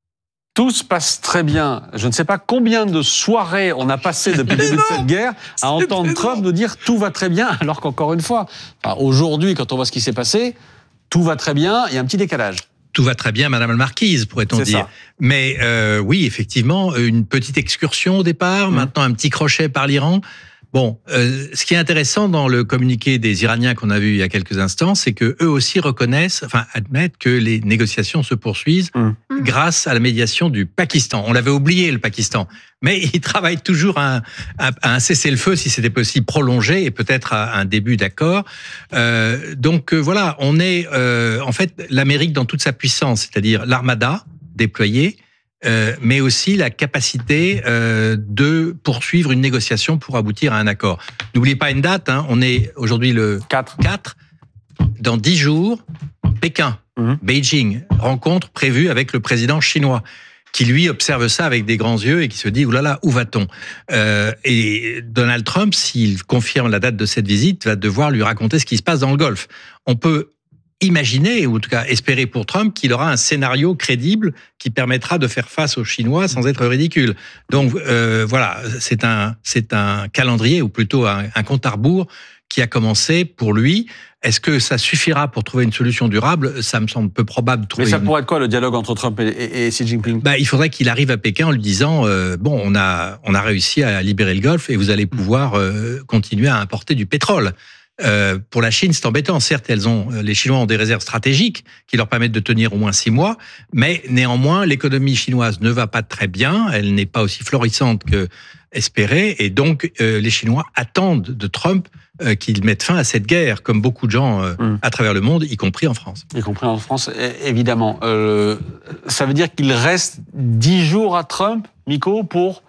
Tout se passe très bien. Je ne sais pas combien de soirées on a passé depuis le début de cette guerre à entendre Trump nous dire tout va très bien, alors qu'encore une fois, enfin, aujourd'hui, quand on voit ce qui s'est passé, tout va très bien, il y a un petit décalage. Tout va très bien, Madame la Marquise, pourrait-on C'est dire. ça. Mais euh, oui, effectivement, une petite excursion au départ, mmh. maintenant un petit crochet par l'Iran. Bon, euh, ce qui est intéressant dans le communiqué des Iraniens qu'on a vu il y a quelques instants, c'est que eux aussi reconnaissent, enfin admettent que les négociations se poursuivent mmh. grâce à la médiation du Pakistan. On l'avait oublié, le Pakistan, mais ils travaillent toujours à un, à un cessez-le-feu, si c'était possible, prolongé, et peut-être à un début d'accord. Euh, donc euh, voilà, on est euh, en fait l'Amérique dans toute sa puissance, c'est-à-dire l'armada déployée, Euh, mais aussi la capacité euh, de poursuivre une négociation pour aboutir à un accord. N'oubliez pas une date, hein, on est aujourd'hui le quatre. quatre. Dans dix jours, Pékin, mmh. Beijing, rencontre prévue avec le président chinois, qui lui observe ça avec des grands yeux et qui se dit « Oulala, où va-t-on » euh, Et Donald Trump, s'il confirme la date de cette visite, va devoir lui raconter ce qui se passe dans le Golfe. On peut imaginer, ou en tout cas espérer pour Trump, qu'il aura un scénario crédible qui permettra de faire face aux Chinois sans être ridicule. Donc euh, voilà, c'est un, c'est un calendrier, ou plutôt un, un compte à rebours qui a commencé pour lui. Est-ce que ça suffira pour trouver une solution durable ? Ça me semble peu probable de trouver. Mais ça une... pourrait être quoi le dialogue entre Trump et, et, et Xi Jinping ? Bah, il faudrait qu'il arrive à Pékin en lui disant euh, bon, on a, on a réussi à libérer le Golfe et vous allez pouvoir euh, continuer à importer du pétrole. Euh, pour la Chine, c'est embêtant. Certes, elles ont, les Chinois ont des réserves stratégiques qui leur permettent de tenir au moins six mois, mais néanmoins, l'économie chinoise ne va pas très bien. Elle n'est pas aussi florissante que espéré, et donc euh, les Chinois attendent de Trump euh, qu'il mette fin à cette guerre, comme beaucoup de gens euh, mmh. à travers le monde, y compris en France. Y compris en France, évidemment. Euh, ça veut dire qu'il reste dix jours à Trump, Miko, pour...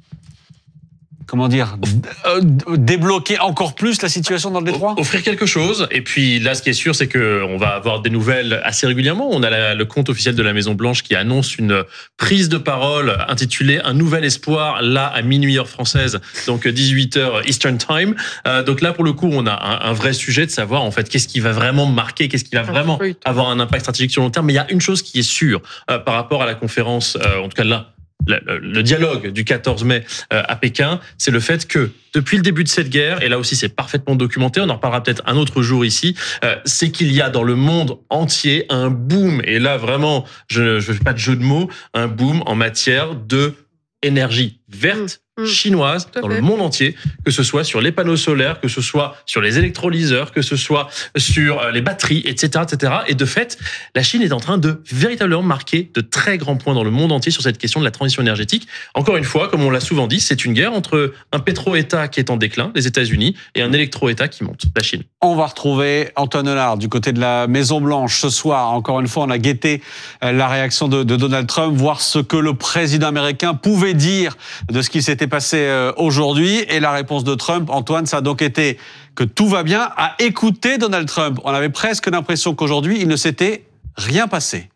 comment dire, débloquer encore plus la situation dans le détroit ? Offrir quelque chose. Et puis là, ce qui est sûr, c'est qu'on va avoir des nouvelles assez régulièrement. On a la, le compte officiel de la Maison-Blanche qui annonce une prise de parole intitulée « Un nouvel espoir », là, à minuit heure française, donc dix-huit heures Eastern Time. Euh, donc là, pour le coup, on a un, un vrai sujet de savoir, en fait, qu'est-ce qui va vraiment marquer, qu'est-ce qui va vraiment avoir un impact stratégique sur le long terme. Mais il y a une chose qui est sûre euh, par rapport à la conférence, euh, en tout cas là, Le, le dialogue du quatorze mai à Pékin, c'est le fait que depuis le début de cette guerre, et là aussi c'est parfaitement documenté, on en reparlera peut-être un autre jour ici, euh, c'est qu'il y a dans le monde entier un boom, et là vraiment, je ne fais pas de jeu de mots, un boom en matière de énergie verte mmh. chinoise dans le monde entier, que ce soit sur les panneaux solaires, que ce soit sur les électrolyseurs, que ce soit sur les batteries, et cetera, et cetera. Et de fait, la Chine est en train de véritablement marquer de très grands points dans le monde entier sur cette question de la transition énergétique. Encore une fois, comme on l'a souvent dit, c'est une guerre entre un pétro-État qui est en déclin, les États-Unis, et un électro-État qui monte, la Chine. On va retrouver Antoine Renard du côté de la Maison-Blanche ce soir. Encore une fois, on a guetté la réaction de, de Donald Trump, voir ce que le président américain pouvait dire de ce qui s'était passé aujourd'hui. Et la réponse de Trump, Antoine, ça a donc été que tout va bien. À écouter Donald Trump, on avait presque l'impression qu'aujourd'hui, il ne s'était rien passé.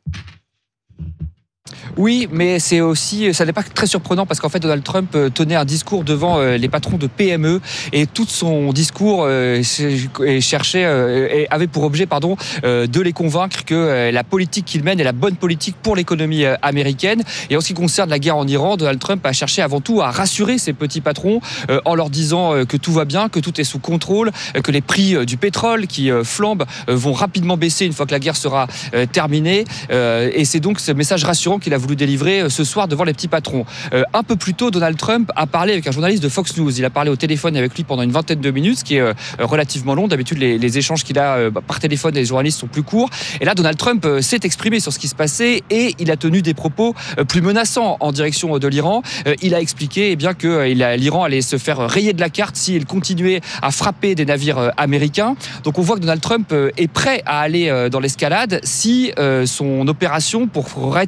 Oui, mais c'est aussi, ça n'est pas très surprenant parce qu'en fait Donald Trump tenait un discours devant les patrons de P M E et tout son discours cherchait et avait pour objet, pardon, de les convaincre que la politique qu'il mène est la bonne politique pour l'économie américaine. Et en ce qui concerne la guerre en Iran, Donald Trump a cherché avant tout à rassurer ses petits patrons en leur disant que tout va bien, que tout est sous contrôle, que les prix du pétrole qui flambent vont rapidement baisser une fois que la guerre sera terminée. Et c'est donc ce message rassurant qu'il a voulu délivrer ce soir devant les petits patrons. Euh, un peu plus tôt, Donald Trump a parlé avec un journaliste de Fox News. Il a parlé au téléphone avec lui pendant une vingtaine de minutes, ce qui est euh, relativement long. D'habitude, les, les échanges qu'il a euh, par téléphone et les journalistes sont plus courts. Et là, Donald Trump euh, s'est exprimé sur ce qui se passait et il a tenu des propos euh, plus menaçants en direction de l'Iran. Euh, il a expliqué eh bien, que euh, l'Iran allait se faire rayer de la carte s'il continuait à frapper des navires euh, américains. Donc on voit que Donald Trump euh, est prêt à aller euh, dans l'escalade si euh, son opération pour rétablir la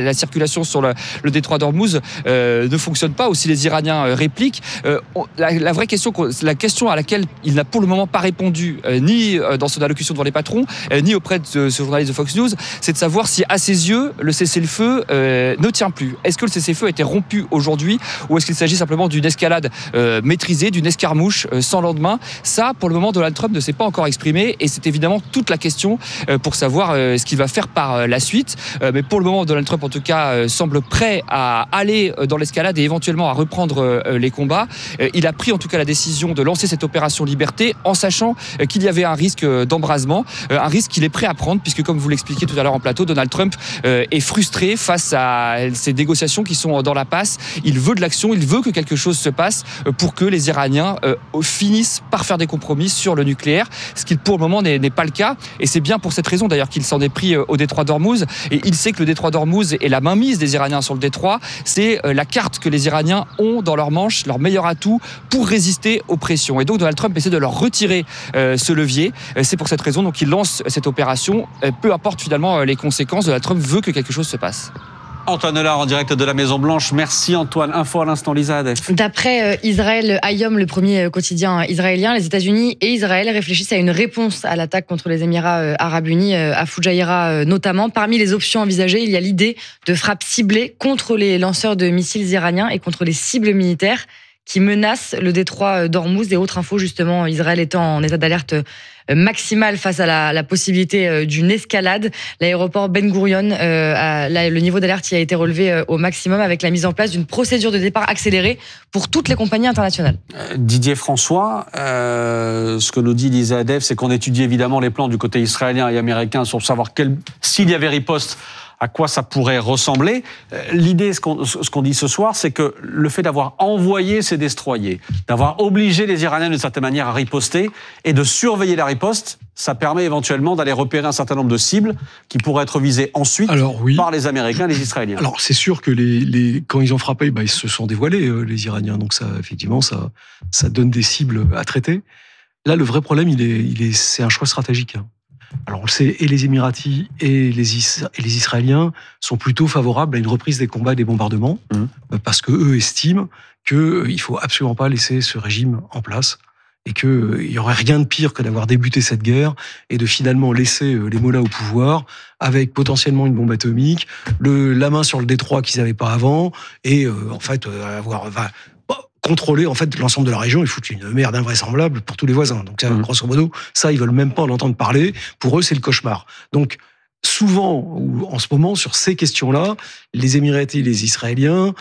la circulation sur le, le détroit d'Ormuz euh, ne fonctionne pas, ou si les Iraniens euh, répliquent. Euh, on, la, la vraie question, la question à laquelle il n'a pour le moment pas répondu, euh, ni euh, dans son allocution devant les patrons, euh, ni auprès de ce, ce journaliste de Fox News, c'est de savoir si, à ses yeux, le cessez-le-feu euh, ne tient plus. Est-ce que le cessez-le-feu a été rompu aujourd'hui, ou est-ce qu'il s'agit simplement d'une escalade euh, maîtrisée, d'une escarmouche euh, sans lendemain? Ça, pour le moment, Donald Trump ne s'est pas encore exprimé, et c'est évidemment toute la question euh, pour savoir euh, ce qu'il va faire par euh, la suite. Euh, mais pour le moment, Donald Trump, en tout cas, euh, semble prêt à aller euh, dans l'escalade et éventuellement à reprendre euh, les combats. Euh, il a pris en tout cas la décision de lancer cette opération Liberté en sachant euh, qu'il y avait un risque euh, d'embrasement, euh, un risque qu'il est prêt à prendre, puisque comme vous l'expliquiez tout à l'heure en plateau, Donald Trump euh, est frustré face à ces négociations qui sont dans la passe. Il veut de l'action, il veut que quelque chose se passe euh, pour que les Iraniens euh, finissent par faire des compromis sur le nucléaire, ce qui pour le moment n'est, n'est pas le cas. Et c'est bien pour cette raison d'ailleurs qu'il s'en est pris euh, au détroit d'Ormuz. Et il sait que le détroit d'Ormuz et la mainmise des Iraniens sur le détroit, c'est euh, la carte que les Iraniens ont dans leur manche, leur meilleur atout pour résister aux pressions. Et donc Donald Trump essaie de leur retirer euh, ce levier. Euh, c'est pour cette raison donc il lance cette opération. Euh, peu importe finalement euh, les conséquences, Donald Trump veut que quelque chose se passe. Antoine Lard en direct de la Maison Blanche. Merci Antoine. Info à l'instant, Lisa Adef. D'après euh, Israël Hayom, le premier quotidien israélien, les États-Unis et Israël réfléchissent à une réponse à l'attaque contre les Émirats euh, arabes unis, euh, à Fujairah euh, notamment. Parmi les options envisagées, il y a l'idée de frappes ciblées contre les lanceurs de missiles iraniens et contre les cibles militaires qui menacent le détroit d'Ormuz. Et autre info, justement, Israël étant en état d'alerte maximale face à la, la possibilité d'une escalade. L'aéroport Ben Gurion, euh, a, là, le niveau d'alerte y a été relevé au maximum avec la mise en place d'une procédure de départ accélérée pour toutes les compagnies internationales. Euh, Didier François, euh, ce que nous dit Lisa Adef, c'est qu'on étudie évidemment les plans du côté israélien et américain sur savoir quel, s'il y avait riposte, à quoi ça pourrait ressembler. L'idée, ce qu'on, ce qu'on dit ce soir, c'est que le fait d'avoir envoyé ces destroyers, d'avoir obligé les Iraniens d'une certaine manière à riposter et de surveiller la riposte, ça permet éventuellement d'aller repérer un certain nombre de cibles qui pourraient être visées ensuite Alors, oui. par les Américains et les Israéliens. Alors c'est sûr que les, les, quand ils ont frappé, bah, ils se sont dévoilés, euh, les Iraniens. Donc ça, effectivement, ça, ça donne des cibles à traiter. Là, le vrai problème, il est, il est, c'est un choix stratégique. Hein. Alors on le sait, et les Émiratis et les, Is- et les Israéliens sont plutôt favorables à une reprise des combats et des bombardements, mmh. parce qu'eux estiment qu'il ne faut absolument pas laisser ce régime en place, et qu'il euh, n'y aurait rien de pire que d'avoir débuté cette guerre et de finalement laisser euh, les mollahs au pouvoir, avec potentiellement une bombe atomique, le, la main sur le détroit qu'ils n'avaient pas avant, et euh, en fait euh, avoir... Bah, contrôler en fait l'ensemble de la région, ils foutent une merde invraisemblable pour tous les voisins. Donc ça, mmh. grosso modo, ça ils veulent même pas en entendre parler. Pour eux, c'est le cauchemar. Donc souvent, ou en ce moment, sur ces questions-là, les Émiratis et les Israéliens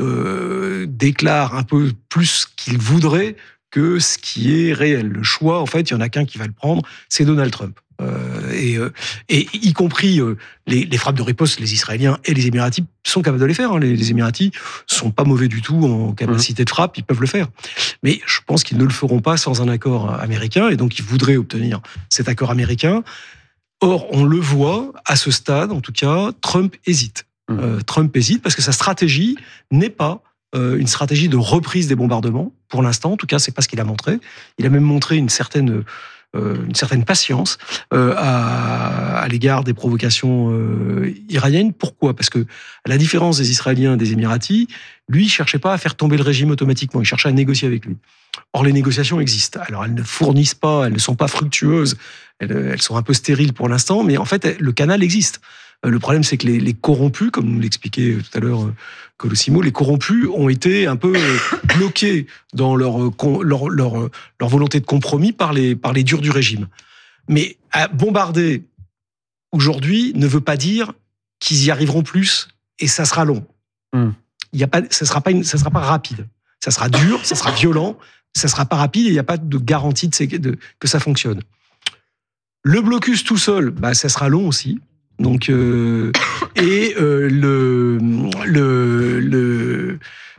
euh, déclarent un peu plus ce qu'ils voudraient que ce qui est réel. Le choix, en fait, il y en a qu'un qui va le prendre, c'est Donald Trump. Euh, et, euh, et y compris euh, les, les frappes de riposte, les Israéliens et les Émiratis sont capables de les faire. Hein. Les, les Émiratis sont pas mauvais du tout en capacité mmh. de frappe, ils peuvent le faire. Mais je pense qu'ils ne le feront pas sans un accord américain, et donc ils voudraient obtenir cet accord américain. Or, on le voit, à ce stade, en tout cas, Trump hésite. Mmh. Euh, Trump hésite parce que sa stratégie n'est pas euh, une stratégie de reprise des bombardements, pour l'instant. En tout cas, c'est pas ce qu'il a montré. Il a même montré une certaine... une certaine patience euh, à, à l'égard des provocations euh, iraniennes. Pourquoi ? Parce que, à la différence des Israéliens et des Émiratis, lui, il ne cherchait pas à faire tomber le régime automatiquement, il cherchait à négocier avec lui. Or, les négociations existent. Alors, elles ne fournissent pas, elles ne sont pas fructueuses, elles, elles sont un peu stériles pour l'instant, mais en fait, le canal existe. Le problème, c'est que les, les corrompus, comme nous l'expliquait tout à l'heure Colosimo, les corrompus ont été un peu bloqués dans leur, leur, leur, leur volonté de compromis par les, par les durs du régime. Mais à bombarder aujourd'hui ne veut pas dire qu'ils y arriveront plus, et ça sera long. Mm. Il y a pas, ça sera pas une, ça sera pas rapide. Ça sera dur, ça sera violent, ça sera pas rapide, et il n'y a pas de garantie de, de, que ça fonctionne. Le blocus tout seul, bah, ça sera long aussi. Donc euh, et euh, le, le le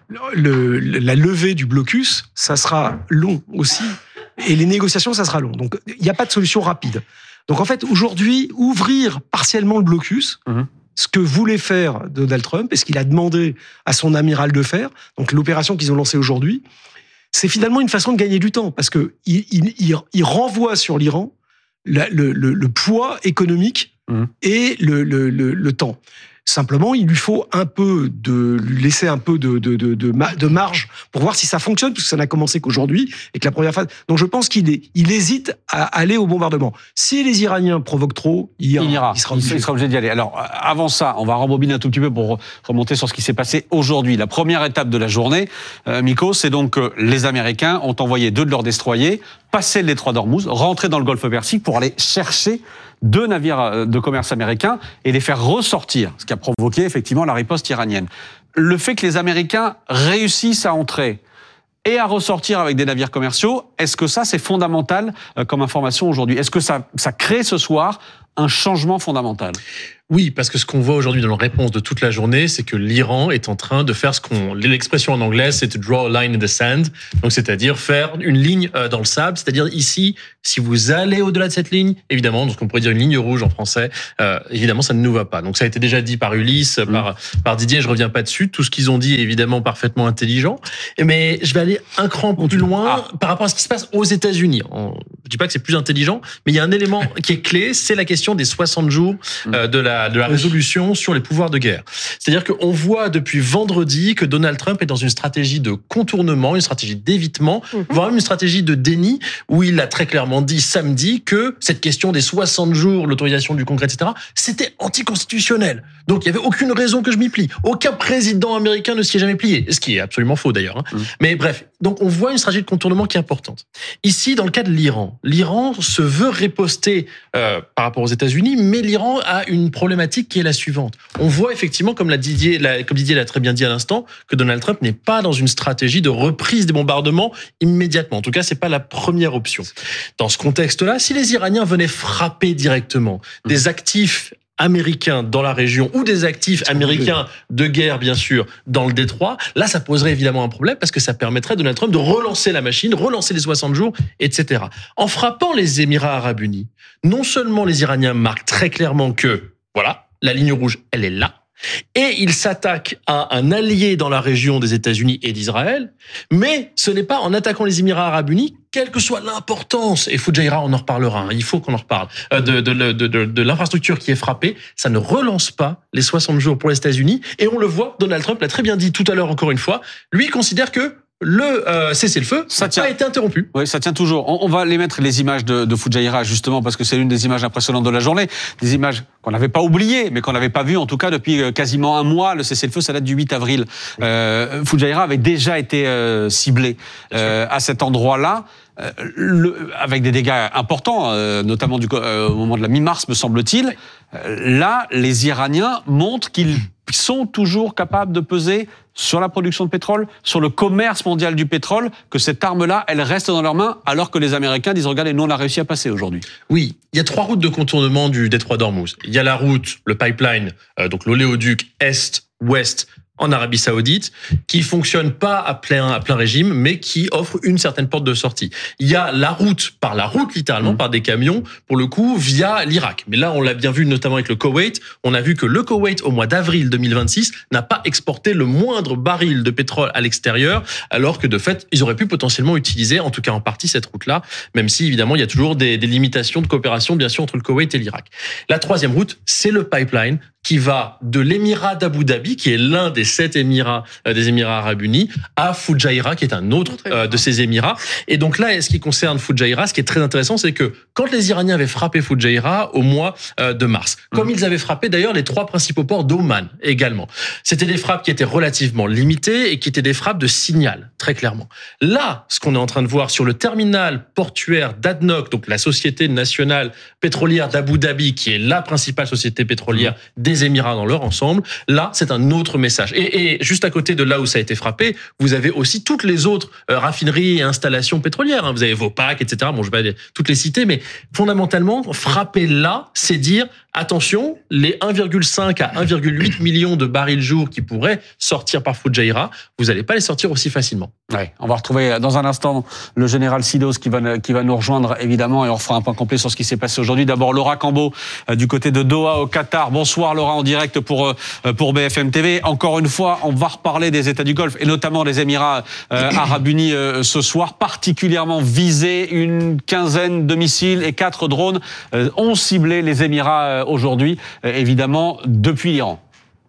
le la levée du blocus, ça sera long aussi, et les négociations, ça sera long. Donc il n'y a pas de solution rapide. Donc en fait, aujourd'hui, ouvrir partiellement le blocus, mmh. ce que voulait faire Donald Trump et ce qu'il a demandé à son amiral de faire, donc l'opération qu'ils ont lancée aujourd'hui, c'est finalement une façon de gagner du temps, parce que il, il, il, il renvoie sur l'Iran la, le, le, le poids économique mmh. et le, le, le, le temps. Simplement, il lui faut un peu de lui laisser un peu de de de, de, de marge pour voir si ça fonctionne, parce que ça n'a commencé qu'aujourd'hui et que la première phase. Donc, je pense qu'il est, il hésite à aller au bombardement. Si les Iraniens provoquent trop, il ira. Il ira. Il sera il obligé. sera obligé d'y aller. Alors, avant ça, on va rembobiner un tout petit peu pour remonter sur ce qui s'est passé aujourd'hui. La première étape de la journée, euh, Miko, c'est donc que les Américains ont envoyé deux de leurs destroyers passer le détroit d'Ormuz, rentrer dans le golfe Persique pour aller chercher deux navires de commerce américains et les faire ressortir, ce qui a provoqué effectivement la riposte iranienne. Le fait que les Américains réussissent à entrer et à ressortir avec des navires commerciaux, est-ce que ça, c'est fondamental comme information aujourd'hui? Est-ce que ça, ça crée ce soir un changement fondamental? Oui, parce que ce qu'on voit aujourd'hui dans la réponse de toute la journée, c'est que l'Iran est en train de faire ce qu'on, l'expression en anglais, c'est to draw a line in the sand. Donc, c'est-à-dire faire une ligne dans le sable. C'est-à-dire ici, si vous allez au-delà de cette ligne, évidemment, donc on pourrait dire une ligne rouge en français, euh, évidemment, ça ne nous va pas. Donc, ça a été déjà dit par Ulysse, mmh. par, par Didier, je reviens pas dessus. Tout ce qu'ils ont dit est évidemment parfaitement intelligent. Mais je vais aller un cran plus loin ah. par rapport à ce qui se passe aux États-Unis. Je dis pas que c'est plus intelligent, mais il y a un élément qui est clé, c'est la question des soixante jours euh, de la de la résolution sur les pouvoirs de guerre. C'est-à-dire qu'on voit depuis vendredi que Donald Trump est dans une stratégie de contournement, une stratégie d'évitement, mmh. voire même une stratégie de déni, où il a très clairement dit samedi que cette question des soixante jours, l'autorisation du Congrès, et cetera, c'était anticonstitutionnel. Donc il n'y avait aucune raison que je m'y plie. Aucun président américain ne s'y est jamais plié, ce qui est absolument faux d'ailleurs. Hein. Mmh. Mais bref, donc on voit une stratégie de contournement qui est importante. Ici, dans le cas de l'Iran, l'Iran se veut riposter euh, par rapport aux États-Unis, mais l'Iran a une problématique qui est la suivante. On voit effectivement, comme, l'a Didier, la, comme Didier l'a très bien dit à l'instant, que Donald Trump n'est pas dans une stratégie de reprise des bombardements immédiatement. En tout cas, c'est pas la première option. Dans ce contexte-là, si les Iraniens venaient frapper directement des actifs américains dans la région ou des actifs américains de guerre, bien sûr, dans le détroit, là, ça poserait évidemment un problème parce que ça permettrait à Donald Trump de relancer la machine, relancer les soixante jours, et cetera. En frappant les Émirats arabes unis, non seulement les Iraniens marquent très clairement que, voilà, la ligne rouge, elle est là, et ils s'attaquent à un allié dans la région des États-Unis et d'Israël, mais ce n'est pas en attaquant les Émirats arabes unis, quelle que soit l'importance, et Fujairah, on en reparlera, hein, il faut qu'on en reparle, de, de, de, de, de l'infrastructure qui est frappée, ça ne relance pas les soixante jours pour les États-Unis, et on le voit, Donald Trump l'a très bien dit tout à l'heure encore une fois, lui considère que le euh, cessez-le-feu, ça n'a pas été interrompu. Oui, ça tient toujours. On, on va les mettre, les images de, de Fujairah, justement, parce que c'est l'une des images impressionnantes de la journée. Des images qu'on n'avait pas oubliées, mais qu'on n'avait pas vues, en tout cas, depuis quasiment un mois. Le cessez-le-feu, ça date du huit avril. Euh, Fujairah avait déjà été euh, ciblé euh, à cet endroit-là. Euh, le, avec des dégâts importants, euh, notamment du, euh, au moment de la mi-mars, me semble-t-il. Euh, là, les Iraniens montrent qu'ils sont toujours capables de peser sur la production de pétrole, sur le commerce mondial du pétrole, que cette arme-là, elle reste dans leurs mains, alors que les Américains disent, regardez, nous, on a réussi à passer aujourd'hui. Oui, il y a trois routes de contournement du détroit d'Ormuz. Il y a la route, le pipeline, euh, donc l'oléoduc est-ouest, en Arabie Saoudite, qui fonctionne pas à plein, à plein régime, mais qui offre une certaine porte de sortie. Il y a la route, par la route littéralement, mmh. par des camions, pour le coup, via l'Irak. Mais là, on l'a bien vu notamment avec le Koweït. On a vu que le Koweït, au mois d'avril deux mille vingt-six, n'a pas exporté le moindre baril de pétrole à l'extérieur, alors que de fait, ils auraient pu potentiellement utiliser, en tout cas en partie, cette route-là, même si évidemment, il y a toujours des, des limitations de coopération, bien sûr, entre le Koweït et l'Irak. La troisième route, c'est le pipeline, qui va de l'émirat d'Abu Dhabi, qui est l'un des sept émirats euh, des Émirats arabes unis, à Fujairah, qui est un autre euh, de ces émirats. Et donc là, ce qui concerne Fujairah, ce qui est très intéressant, c'est que quand les Iraniens avaient frappé Fujairah au mois euh, de mars, comme mmh. ils avaient frappé d'ailleurs les trois principaux ports d'Oman également, c'était des frappes qui étaient relativement limitées et qui étaient des frappes de signal, très clairement. Là, ce qu'on est en train de voir sur le terminal portuaire d'A D N O C, donc la société nationale pétrolière d'Abu Dhabi, qui est la principale société pétrolière mmh. des Émirats dans leur ensemble, là, c'est un autre message. Et, et juste à côté de là où ça a été frappé, vous avez aussi toutes les autres euh, raffineries et installations pétrolières. Hein. Vous avez Vopak, et cetera. Bon, je vais pas toutes les citer, mais fondamentalement, frapper là, c'est dire attention, les un virgule cinq à un virgule huit millions de barils jour qui pourraient sortir par Fujairah, vous n'allez pas les sortir aussi facilement. Ouais, on va retrouver dans un instant le général Sidos qui va, qui va nous rejoindre évidemment et on fera un point complet sur ce qui s'est passé aujourd'hui. D'abord Laura Cambo euh, du côté de Doha au Qatar. Bonsoir Laura en direct pour, euh, pour B F M T V. Encore une fois, on va reparler des États du Golfe et notamment des Émirats euh, arabes unis euh, ce soir, particulièrement visés. Une quinzaine de missiles et quatre drones euh, ont ciblé les Émirats euh, aujourd'hui, euh, évidemment depuis l'Iran.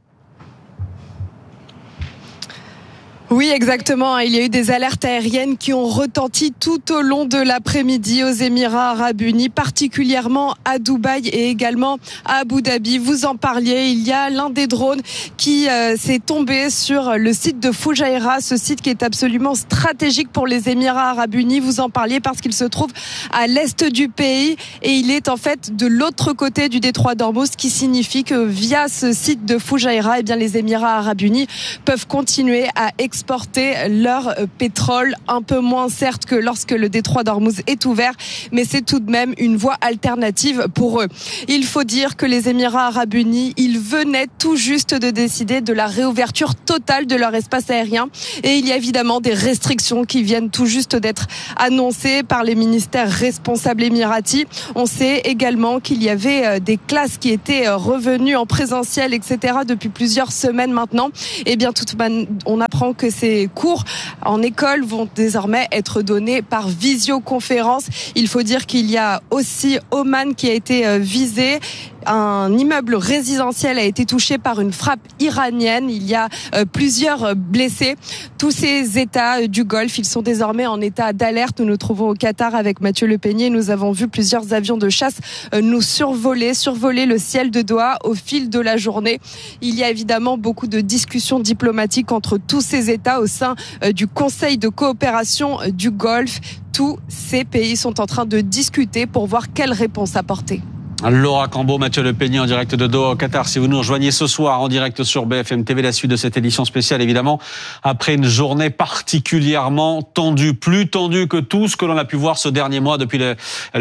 Oui, exactement. Il y a eu des alertes aériennes qui ont retenti tout au long de l'après-midi aux Émirats Arabes Unis, particulièrement à Dubaï et également à Abu Dhabi. Vous en parliez, il y a l'un des drones qui euh, s'est tombé sur le site de Fujairah, ce site qui est absolument stratégique pour les Émirats Arabes Unis. Vous en parliez parce qu'il se trouve à l'est du pays et il est en fait de l'autre côté du détroit d'Ormuz, ce qui signifie que via ce site de Fujairah, eh bien, les Émirats Arabes Unis peuvent continuer à exporter exporter leur pétrole, un peu moins certes que lorsque le détroit d'Ormuz est ouvert, mais c'est tout de même une voie alternative pour eux. Il faut dire que les Émirats Arabes Unis, ils venaient tout juste de décider de la réouverture totale de leur espace aérien et il y a évidemment des restrictions qui viennent tout juste d'être annoncées par les ministères responsables émiratis. On sait également qu'il y avait des classes qui étaient revenues en présentiel, et cetera depuis plusieurs semaines maintenant. Et bien, tout, on apprend que ces cours en école vont désormais être donnés par visioconférence. Il faut dire qu'il y a aussi Oman qui a été visé. Un immeuble résidentiel a été touché par une frappe iranienne. Il y a euh, plusieurs blessés. Tous ces États euh, du Golfe, ils sont désormais en état d'alerte. Nous nous trouvons au Qatar avec Mathieu Le Peignet. Nous avons vu plusieurs avions de chasse euh, nous survoler, survoler le ciel de Doha au fil de la journée. Il y a évidemment beaucoup de discussions diplomatiques entre tous ces États au sein euh, du Conseil de coopération euh, du Golfe. Tous ces pays sont en train de discuter pour voir quelle réponse apporter. Laura Cambeau, Mathieu Le Peignet en direct de Doha au Qatar. Si vous nous rejoignez ce soir en direct sur B F M T V, la suite de cette édition spéciale, évidemment, après une journée particulièrement tendue, plus tendue que tout ce que l'on a pu voir ce dernier mois depuis le,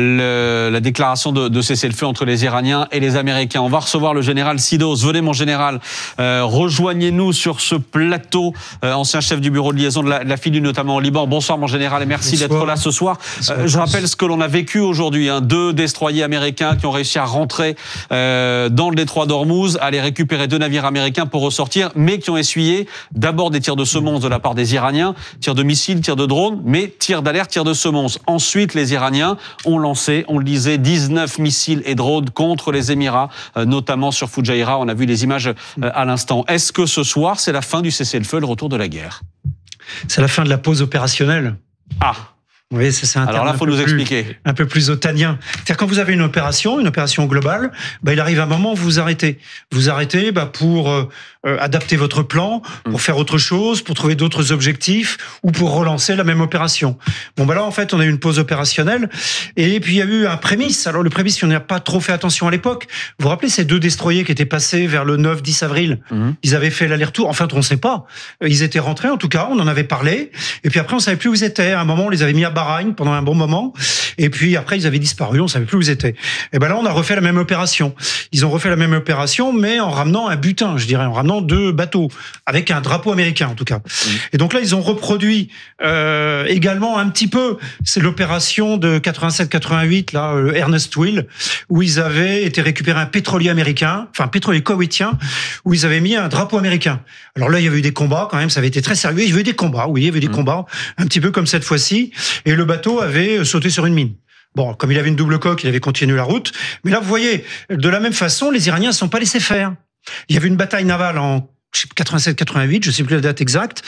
le, la déclaration de, de cessez-le-feu entre les Iraniens et les Américains. On va recevoir le général Sidos. Venez, mon général, euh, rejoignez-nous sur ce plateau, euh, ancien chef du bureau de liaison de la, de la F I L U, notamment au Liban. Bonsoir, mon général, et merci Bonsoir. d'être là ce soir. Euh, je rappelle ce que l'on a vécu aujourd'hui. Hein, deux destroyers américains qui ont réussi à rentrer euh, dans le détroit d'Ormuz, aller récupérer deux navires américains pour ressortir, mais qui ont essuyé d'abord des tirs de semonce de la part des Iraniens, tirs de missiles, tirs de drones, mais tirs d'alerte, tirs de semonce. Ensuite, les Iraniens ont lancé, on le disait, dix-neuf missiles et drones contre les Émirats, euh, notamment sur Fujairah. On a vu les images euh, à l'instant. Est-ce que ce soir, c'est la fin du cessez-le-feu, le retour de la guerre? C'est la fin de la pause opérationnelle. Ah. Oui, ça, c'est un Alors là, il faut nous plus, expliquer. Un peu plus otanien. C'est-à-dire, quand vous avez une opération, une opération globale, bah, il arrive un moment où vous vous arrêtez. Vous arrêtez bah, pour euh, adapter votre plan, pour faire autre chose, pour trouver d'autres objectifs ou pour relancer la même opération. Bon, bah là, en fait, on a eu une pause opérationnelle. Et puis, il y a eu un prémisse. Alors, le prémisse, on n'a pas trop fait attention à l'époque. Vous vous rappelez ces deux destroyers qui étaient passés vers le neuf dix avril? Mmh. Ils avaient fait l'aller-retour. Enfin, on ne sait pas. Ils étaient rentrés, en tout cas. On en avait parlé. Et puis après, on ne savait plus où ils étaient. À un moment, on les avait mis à Bahreïn pendant un bon moment, et puis après ils avaient disparu, on savait plus où ils étaient. Et ben là on a refait la même opération. Ils ont refait la même opération, mais en ramenant un butin, je dirais, en ramenant deux bateaux avec un drapeau américain en tout cas. Mmh. Et donc là ils ont reproduit euh, également un petit peu, c'est l'opération de quatre-vingt-sept quatre-vingt-huit là, euh, Ernest Will, où ils avaient été récupérer un pétrolier américain, enfin un pétrolier koweïtien, où ils avaient mis un drapeau américain. Alors là il y avait eu des combats quand même, ça avait été très sérieux. Il y avait eu des combats, oui, il y avait eu des mmh. combats, un petit peu comme cette fois-ci. Et le bateau avait sauté sur une mine. Bon, comme il avait une double coque, il avait continué la route. Mais là, vous voyez, de la même façon, les Iraniens ne se sont pas laissés faire. Il y avait une bataille navale en quatre-vingt-sept quatre-vingt-huit, je ne sais plus la date exacte.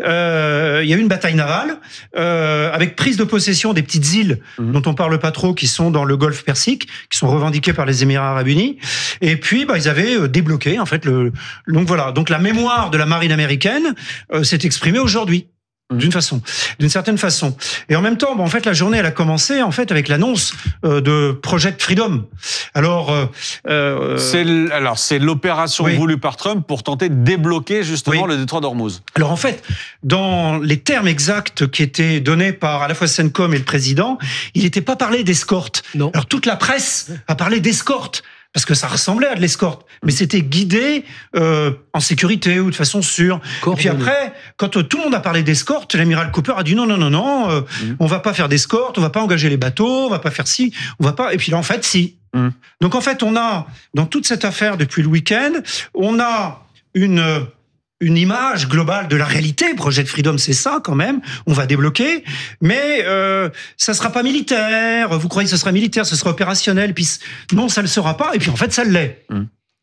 Euh, il y a eu une bataille navale euh, avec prise de possession des petites îles mmh. dont on parle pas trop, qui sont dans le Golfe Persique, qui sont revendiquées par les Émirats Arabes Unis. Et puis, bah, ils avaient débloqué en fait le. Donc voilà. Donc la mémoire de la marine américaine euh, s'est exprimée aujourd'hui. D'une façon, d'une certaine façon. Et en même temps, bon, en fait, la journée, elle a commencé en fait avec l'annonce euh, de Project Freedom. Alors, euh, euh, c'est l- alors c'est l'opération oui. voulue par Trump pour tenter de débloquer justement oui. le détroit d'Ormuz. Alors en fait, dans les termes exacts qui étaient donnés par à la fois CENTCOM et le président, il n'était pas parlé d'escorte. Non. Alors toute la presse a parlé d'escorte. Parce que ça ressemblait à de l'escorte, mais c'était guidé euh, en sécurité ou de façon sûre. Et puis après, quand euh, tout le monde a parlé d'escorte, l'amiral Cooper a dit non, non, non, non, euh, mmh. on va pas faire d'escorte, on va pas engager les bateaux, on va pas faire ci, on va pas. Et puis là, en fait, si. Mmh. Donc en fait, on a dans toute cette affaire depuis le week-end, on a une une image globale de la réalité. Project Freedom, c'est ça quand même. On va débloquer, mais euh, ça sera pas militaire. Vous croyez que ce sera militaire, ce sera opérationnel, puis non, ça le sera pas. Et puis en fait, ça l'est. Mmh.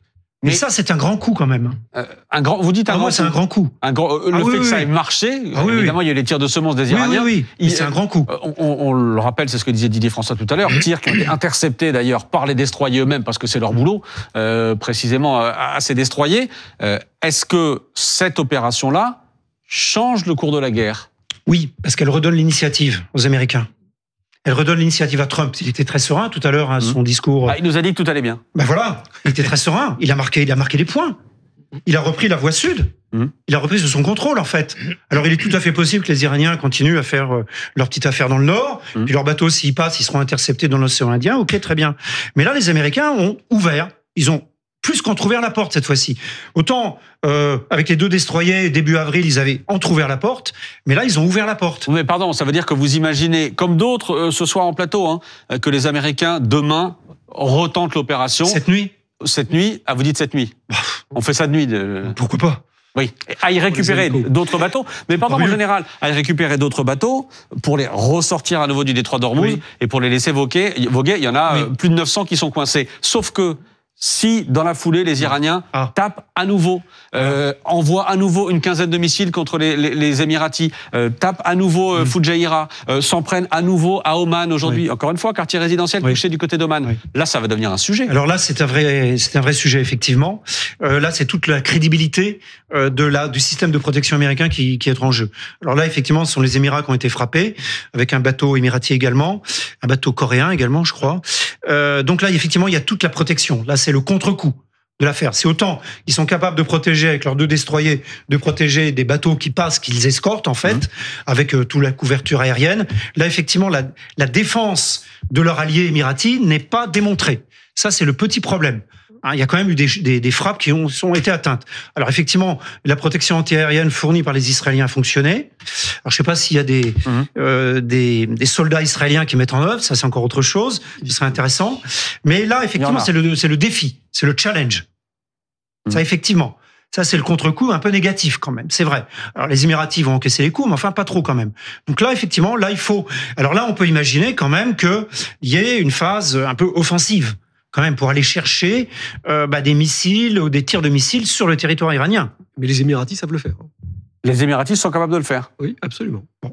Mais ça, c'est un grand coup quand même. Euh, un grand, vous dites un ah, grand moi, c'est un grand coup. Un grand, euh, le ah, fait oui, que oui, ça oui. ait marché, ah, oui, évidemment, oui. il y a eu les tirs de semonces des oui, Iraniens. Oui, oui, oui. C'est un grand coup. On, on, on le rappelle, c'est ce que disait Didier François tout à l'heure, tirs qui ont été interceptés d'ailleurs par les destroyers eux-mêmes, parce que c'est leur boulot, euh, précisément à, à ces destroyers. Euh, est-ce que cette opération-là change le cours de la guerre ? Oui, parce qu'elle redonne l'initiative aux Américains. Elle redonne l'initiative à Trump. Il était très serein tout à l'heure, hein, son mmh. discours. Ah, il nous a dit que tout allait bien. Ben voilà, il était très serein. Il a marqué, il a marqué des points. Il a repris la voie sud. Mmh. Il a repris sous son contrôle, en fait. Alors, il est tout à fait possible que les Iraniens continuent à faire euh, leur petite affaire dans le nord. Mmh. Puis leurs bateaux, s'ils passent, ils seront interceptés dans l'océan Indien. Ok, très bien. Mais là, les Américains ont ouvert. Ils ont plus qu'entrouvert la porte cette fois-ci. Autant euh, avec les deux destroyers début avril, ils avaient entrouvert la porte, mais là ils ont ouvert la porte. Mais pardon, ça veut dire que vous imaginez, comme d'autres euh, ce soir en plateau, hein, que les Américains demain retentent l'opération. Cette nuit. Cette nuit. Ah, vous dites cette nuit. On fait ça de nuit. De... Pourquoi pas? Oui, à y récupérer d'autres bateaux. Mais pardon, en général, à y récupérer d'autres bateaux pour les ressortir à nouveau du détroit d'Ormuz oui. et pour les laisser voguer. voguer il y en a oui. plus de neuf cents qui sont coincés. Sauf que si, dans la foulée, les Iraniens ah. tapent à nouveau, euh, ah. envoient à nouveau une quinzaine de missiles contre les, les, les Émiratis, euh, tapent à nouveau euh, mm. Fujairah, euh, s'en prennent à nouveau à Oman aujourd'hui, oui. encore une fois, quartier résidentiel oui. touché du côté d'Oman. Oui. Là, ça va devenir un sujet. Alors là, c'est un vrai, c'est un vrai sujet, effectivement. Euh, là, c'est toute la crédibilité euh, de la, du système de protection américain qui, qui est en jeu. Alors là, effectivement, ce sont les Émirats qui ont été frappés, avec un bateau émirati également, un bateau coréen également, je crois. Euh, donc là, effectivement, il y a toute la protection. Là, c'est le contre-coup de l'affaire. C'est autant ils sont capables de protéger avec leurs deux destroyers, de protéger des bateaux qui passent, qu'ils escortent en fait, mmh. avec euh, toute la couverture aérienne. Là, effectivement, la, la défense de leur allié émirati n'est pas démontrée. Ça, c'est le petit problème. Hein, il y a quand même eu des, des, des frappes qui ont, ont été atteintes. Alors effectivement, la protection antiaérienne fournie par les Israéliens a fonctionné. Alors je sais pas s'il y a des, mmh. euh, des, des soldats israéliens qui mettent en œuvre, ça c'est encore autre chose, ce serait intéressant. Mais là, effectivement, c'est le, c'est le défi, c'est le challenge. Mmh. Ça, effectivement. Ça, c'est le contre-coup un peu négatif quand même, c'est vrai. Alors les Émiratis vont encaisser les coups, mais enfin pas trop quand même. Donc là, effectivement, là il faut... Alors là, on peut imaginer quand même qu'il y ait une phase un peu offensive, quand même, pour aller chercher euh, bah, des missiles ou des tirs de missiles sur le territoire iranien. Mais les Émiratis savent le faire. Les Émiratis sont capables de le faire. Oui, absolument. Bon.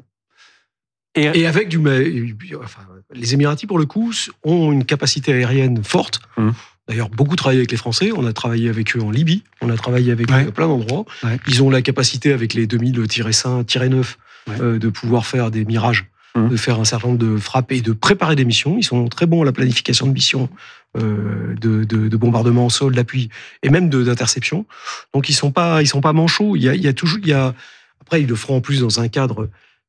Et, Et avec du... Enfin, les Émiratis, pour le coup, ont une capacité aérienne forte. Mmh. D'ailleurs, beaucoup travaillé avec les Français. On a travaillé avec eux en Libye. On a travaillé avec ouais. eux à plein d'endroits. Ouais. Ils ont la capacité, avec les deux mille cinq neuf, ouais. euh, de pouvoir faire des mirages, mmh. de faire un certain nombre de frappes et de préparer des missions. Ils sont très bons à la planification de missions, euh, de, de, de bombardement au sol, d'appui et même de, d'interception. Donc, ils sont pas, ils sont pas manchots. Il y a, il y a toujours, il y a. Après, ils le feront en plus dans un cadre.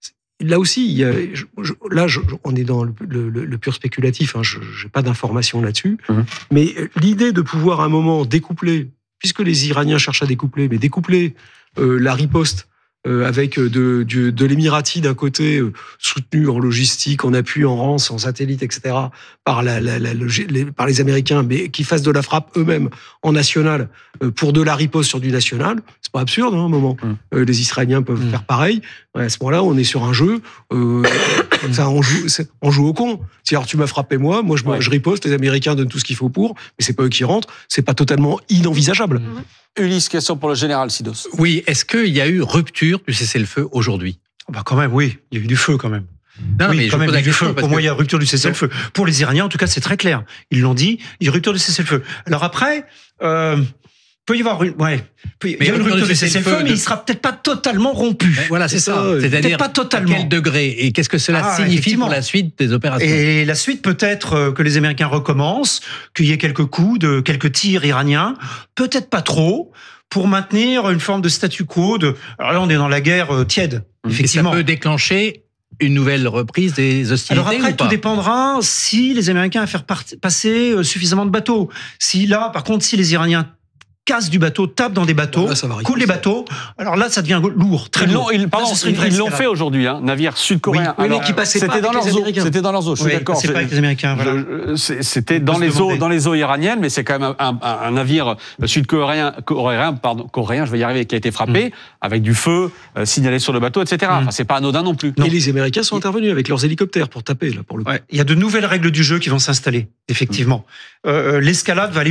Là aussi, il y a, je, je, là, je, on est dans le, le, le pur spéculatif. Hein, je n'ai pas d'informations là-dessus. Mmh. Mais l'idée de pouvoir à un moment découpler, puisque les Iraniens cherchent à découpler, mais découpler euh, la riposte euh, avec de, de, de l'Émirati d'un côté, euh, soutenu en logistique, en appui, en rance, en satellite, et cetera, par, la, la, la, le, les, par les Américains, mais qui fassent de la frappe eux-mêmes en national euh, pour de la riposte sur du national. C'est pas absurde, hein, à un moment. Mmh. Euh, les Israéliens peuvent mmh. faire pareil. Ouais, à ce moment-là, on est sur un jeu. Euh, ça, on joue, on joue au con. C'est-à-dire, tu m'as frappé moi, moi je, ouais. je riposte. Les Américains donnent tout ce qu'il faut pour, mais c'est pas eux qui rentrent. C'est pas totalement inenvisageable. Mmh. Ulysse, question pour le général Sidos. Oui, est-ce qu'il y a eu rupture du cessez-le-feu aujourd'hui ? Bah quand même, oui. Il y a eu du feu quand même. Non, oui, mais quand je même, il y a eu du feu. Pour que... moi, il y a rupture du cessez-le-feu. Pour les Iraniens, en tout cas, c'est très clair. Ils l'ont dit. Il y a rupture du cessez-le-feu. Alors après. Euh... peut y avoir une, ouais, peut y, mais il y a une rupture du cessez-le-feu, mais il sera peut-être pas totalement rompu. Mais voilà, c'est, c'est ça. ça. C'est-à-dire pas totalement. À quel degré et qu'est-ce que cela ah, signifie pour la suite des opérations ? Et la suite peut-être que les Américains recommencent, qu'il y ait quelques coups de quelques tirs iraniens, peut-être pas trop, pour maintenir une forme de statu quo. De, alors là, on est dans la guerre euh, tiède, mmh. effectivement. Et ça peut déclencher une nouvelle reprise des hostilités. Alors après, ou pas ? Tout dépendra si les Américains à faire passer suffisamment de bateaux. Si là, par contre, si les Iraniens cassent du bateau, tapent dans des bateaux, là, coulent les bateaux. Alors là, ça devient lourd, très ils lourd. Ils, pardon, là, ils, ils l'ont fait aujourd'hui, hein, navire sud-coréen. Oui, oui, mais qui passait c'était pas dans avec leurs les eaux. C'était dans leurs eaux. Je suis oui, d'accord. C'est pas avec les Américains. Voilà. Je, c'était dans les eaux, dans les eaux iraniennes, mais c'est quand même un, un, un navire sud-coréen, coréen, pardon, coréen, je vais y arriver, qui a été frappé mm. avec du feu euh, signalé sur le bateau, et cetera. Mm. Enfin, c'est pas anodin non plus. Non. Et les Américains sont intervenus avec leurs hélicoptères pour taper là pour le coup. Ouais. Il y a de nouvelles règles du jeu qui vont s'installer, effectivement. Mm. Euh, l'escalade va aller jusqu'où ?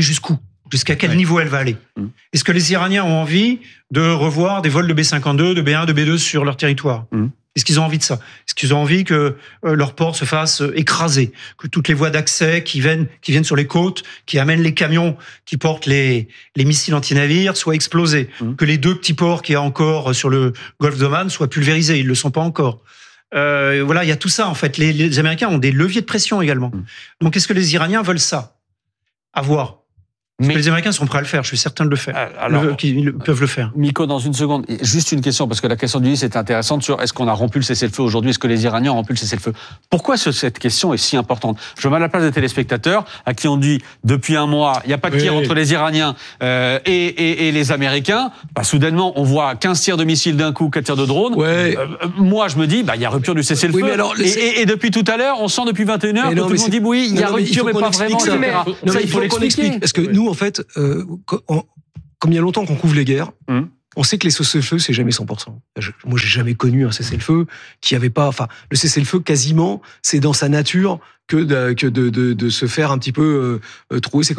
Jusqu'à quel Ouais. niveau elle va aller? Mm. Est-ce que les Iraniens ont envie de revoir des vols de B cinquante-deux, de B un, de B deux sur leur territoire? Mm. Est-ce qu'ils ont envie de ça? Est-ce qu'ils ont envie que euh, leur port se fasse euh, écraser, que toutes les voies d'accès qui viennent, qui viennent sur les côtes, qui amènent les camions qui portent les, les missiles anti-navires soient explosés, Mm. que les deux petits ports qu'il y a encore sur le golfe d'Oman soient pulvérisés? Ils le sont pas encore. Euh, voilà, il y a tout ça en fait. Les, les Américains ont des leviers de pression également. Mm. Donc, est-ce que les Iraniens veulent ça? À voir. Parce Mais- que les Américains sont prêts à le faire. Je suis certain de le faire. Euh, alors- Le- qu'ils le- peuvent le faire. Miko, dans une seconde, juste une question, parce que la question d'Ulysse est intéressante sur est-ce qu'on a rompu le cessez-le-feu aujourd'hui, est-ce que les Iraniens ont rompu le cessez-le-feu? Pourquoi ce- cette question est si importante? Je me mets à la place des téléspectateurs à qui on dit depuis un mois, il n'y a pas de tir Oui. entre les Iraniens euh, et, et, et les Américains. Bah, soudainement, on voit quinze tirs de missiles d'un coup, quatre tirs de drone. Ouais. Euh, euh, moi, je me dis, bah, il y a rupture du cessez-le-feu. Oui, mais alors, le- et, et, et depuis tout à l'heure, on sent depuis vingt et une heures Mais que non, tout le mais monde dit c'est- oui, il y a Non, non, mais rupture, faut mais qu'on pas explique vraiment, ça. et cetera. Non, Ça, mais il faut qu'on l'expliquer. explique. Parce que nous, en fait, euh, quand on- comme il y a longtemps qu'on couvre les guerres, Hum. on sait que les cessez-le-feu, c'est jamais cent pour cent. Je- moi, j'ai jamais connu un cessez-le-feu qui avait pas. Enfin, le cessez-le-feu, quasiment, c'est dans sa nature que de, que de, de, de se faire un petit peu euh, trouer. C'est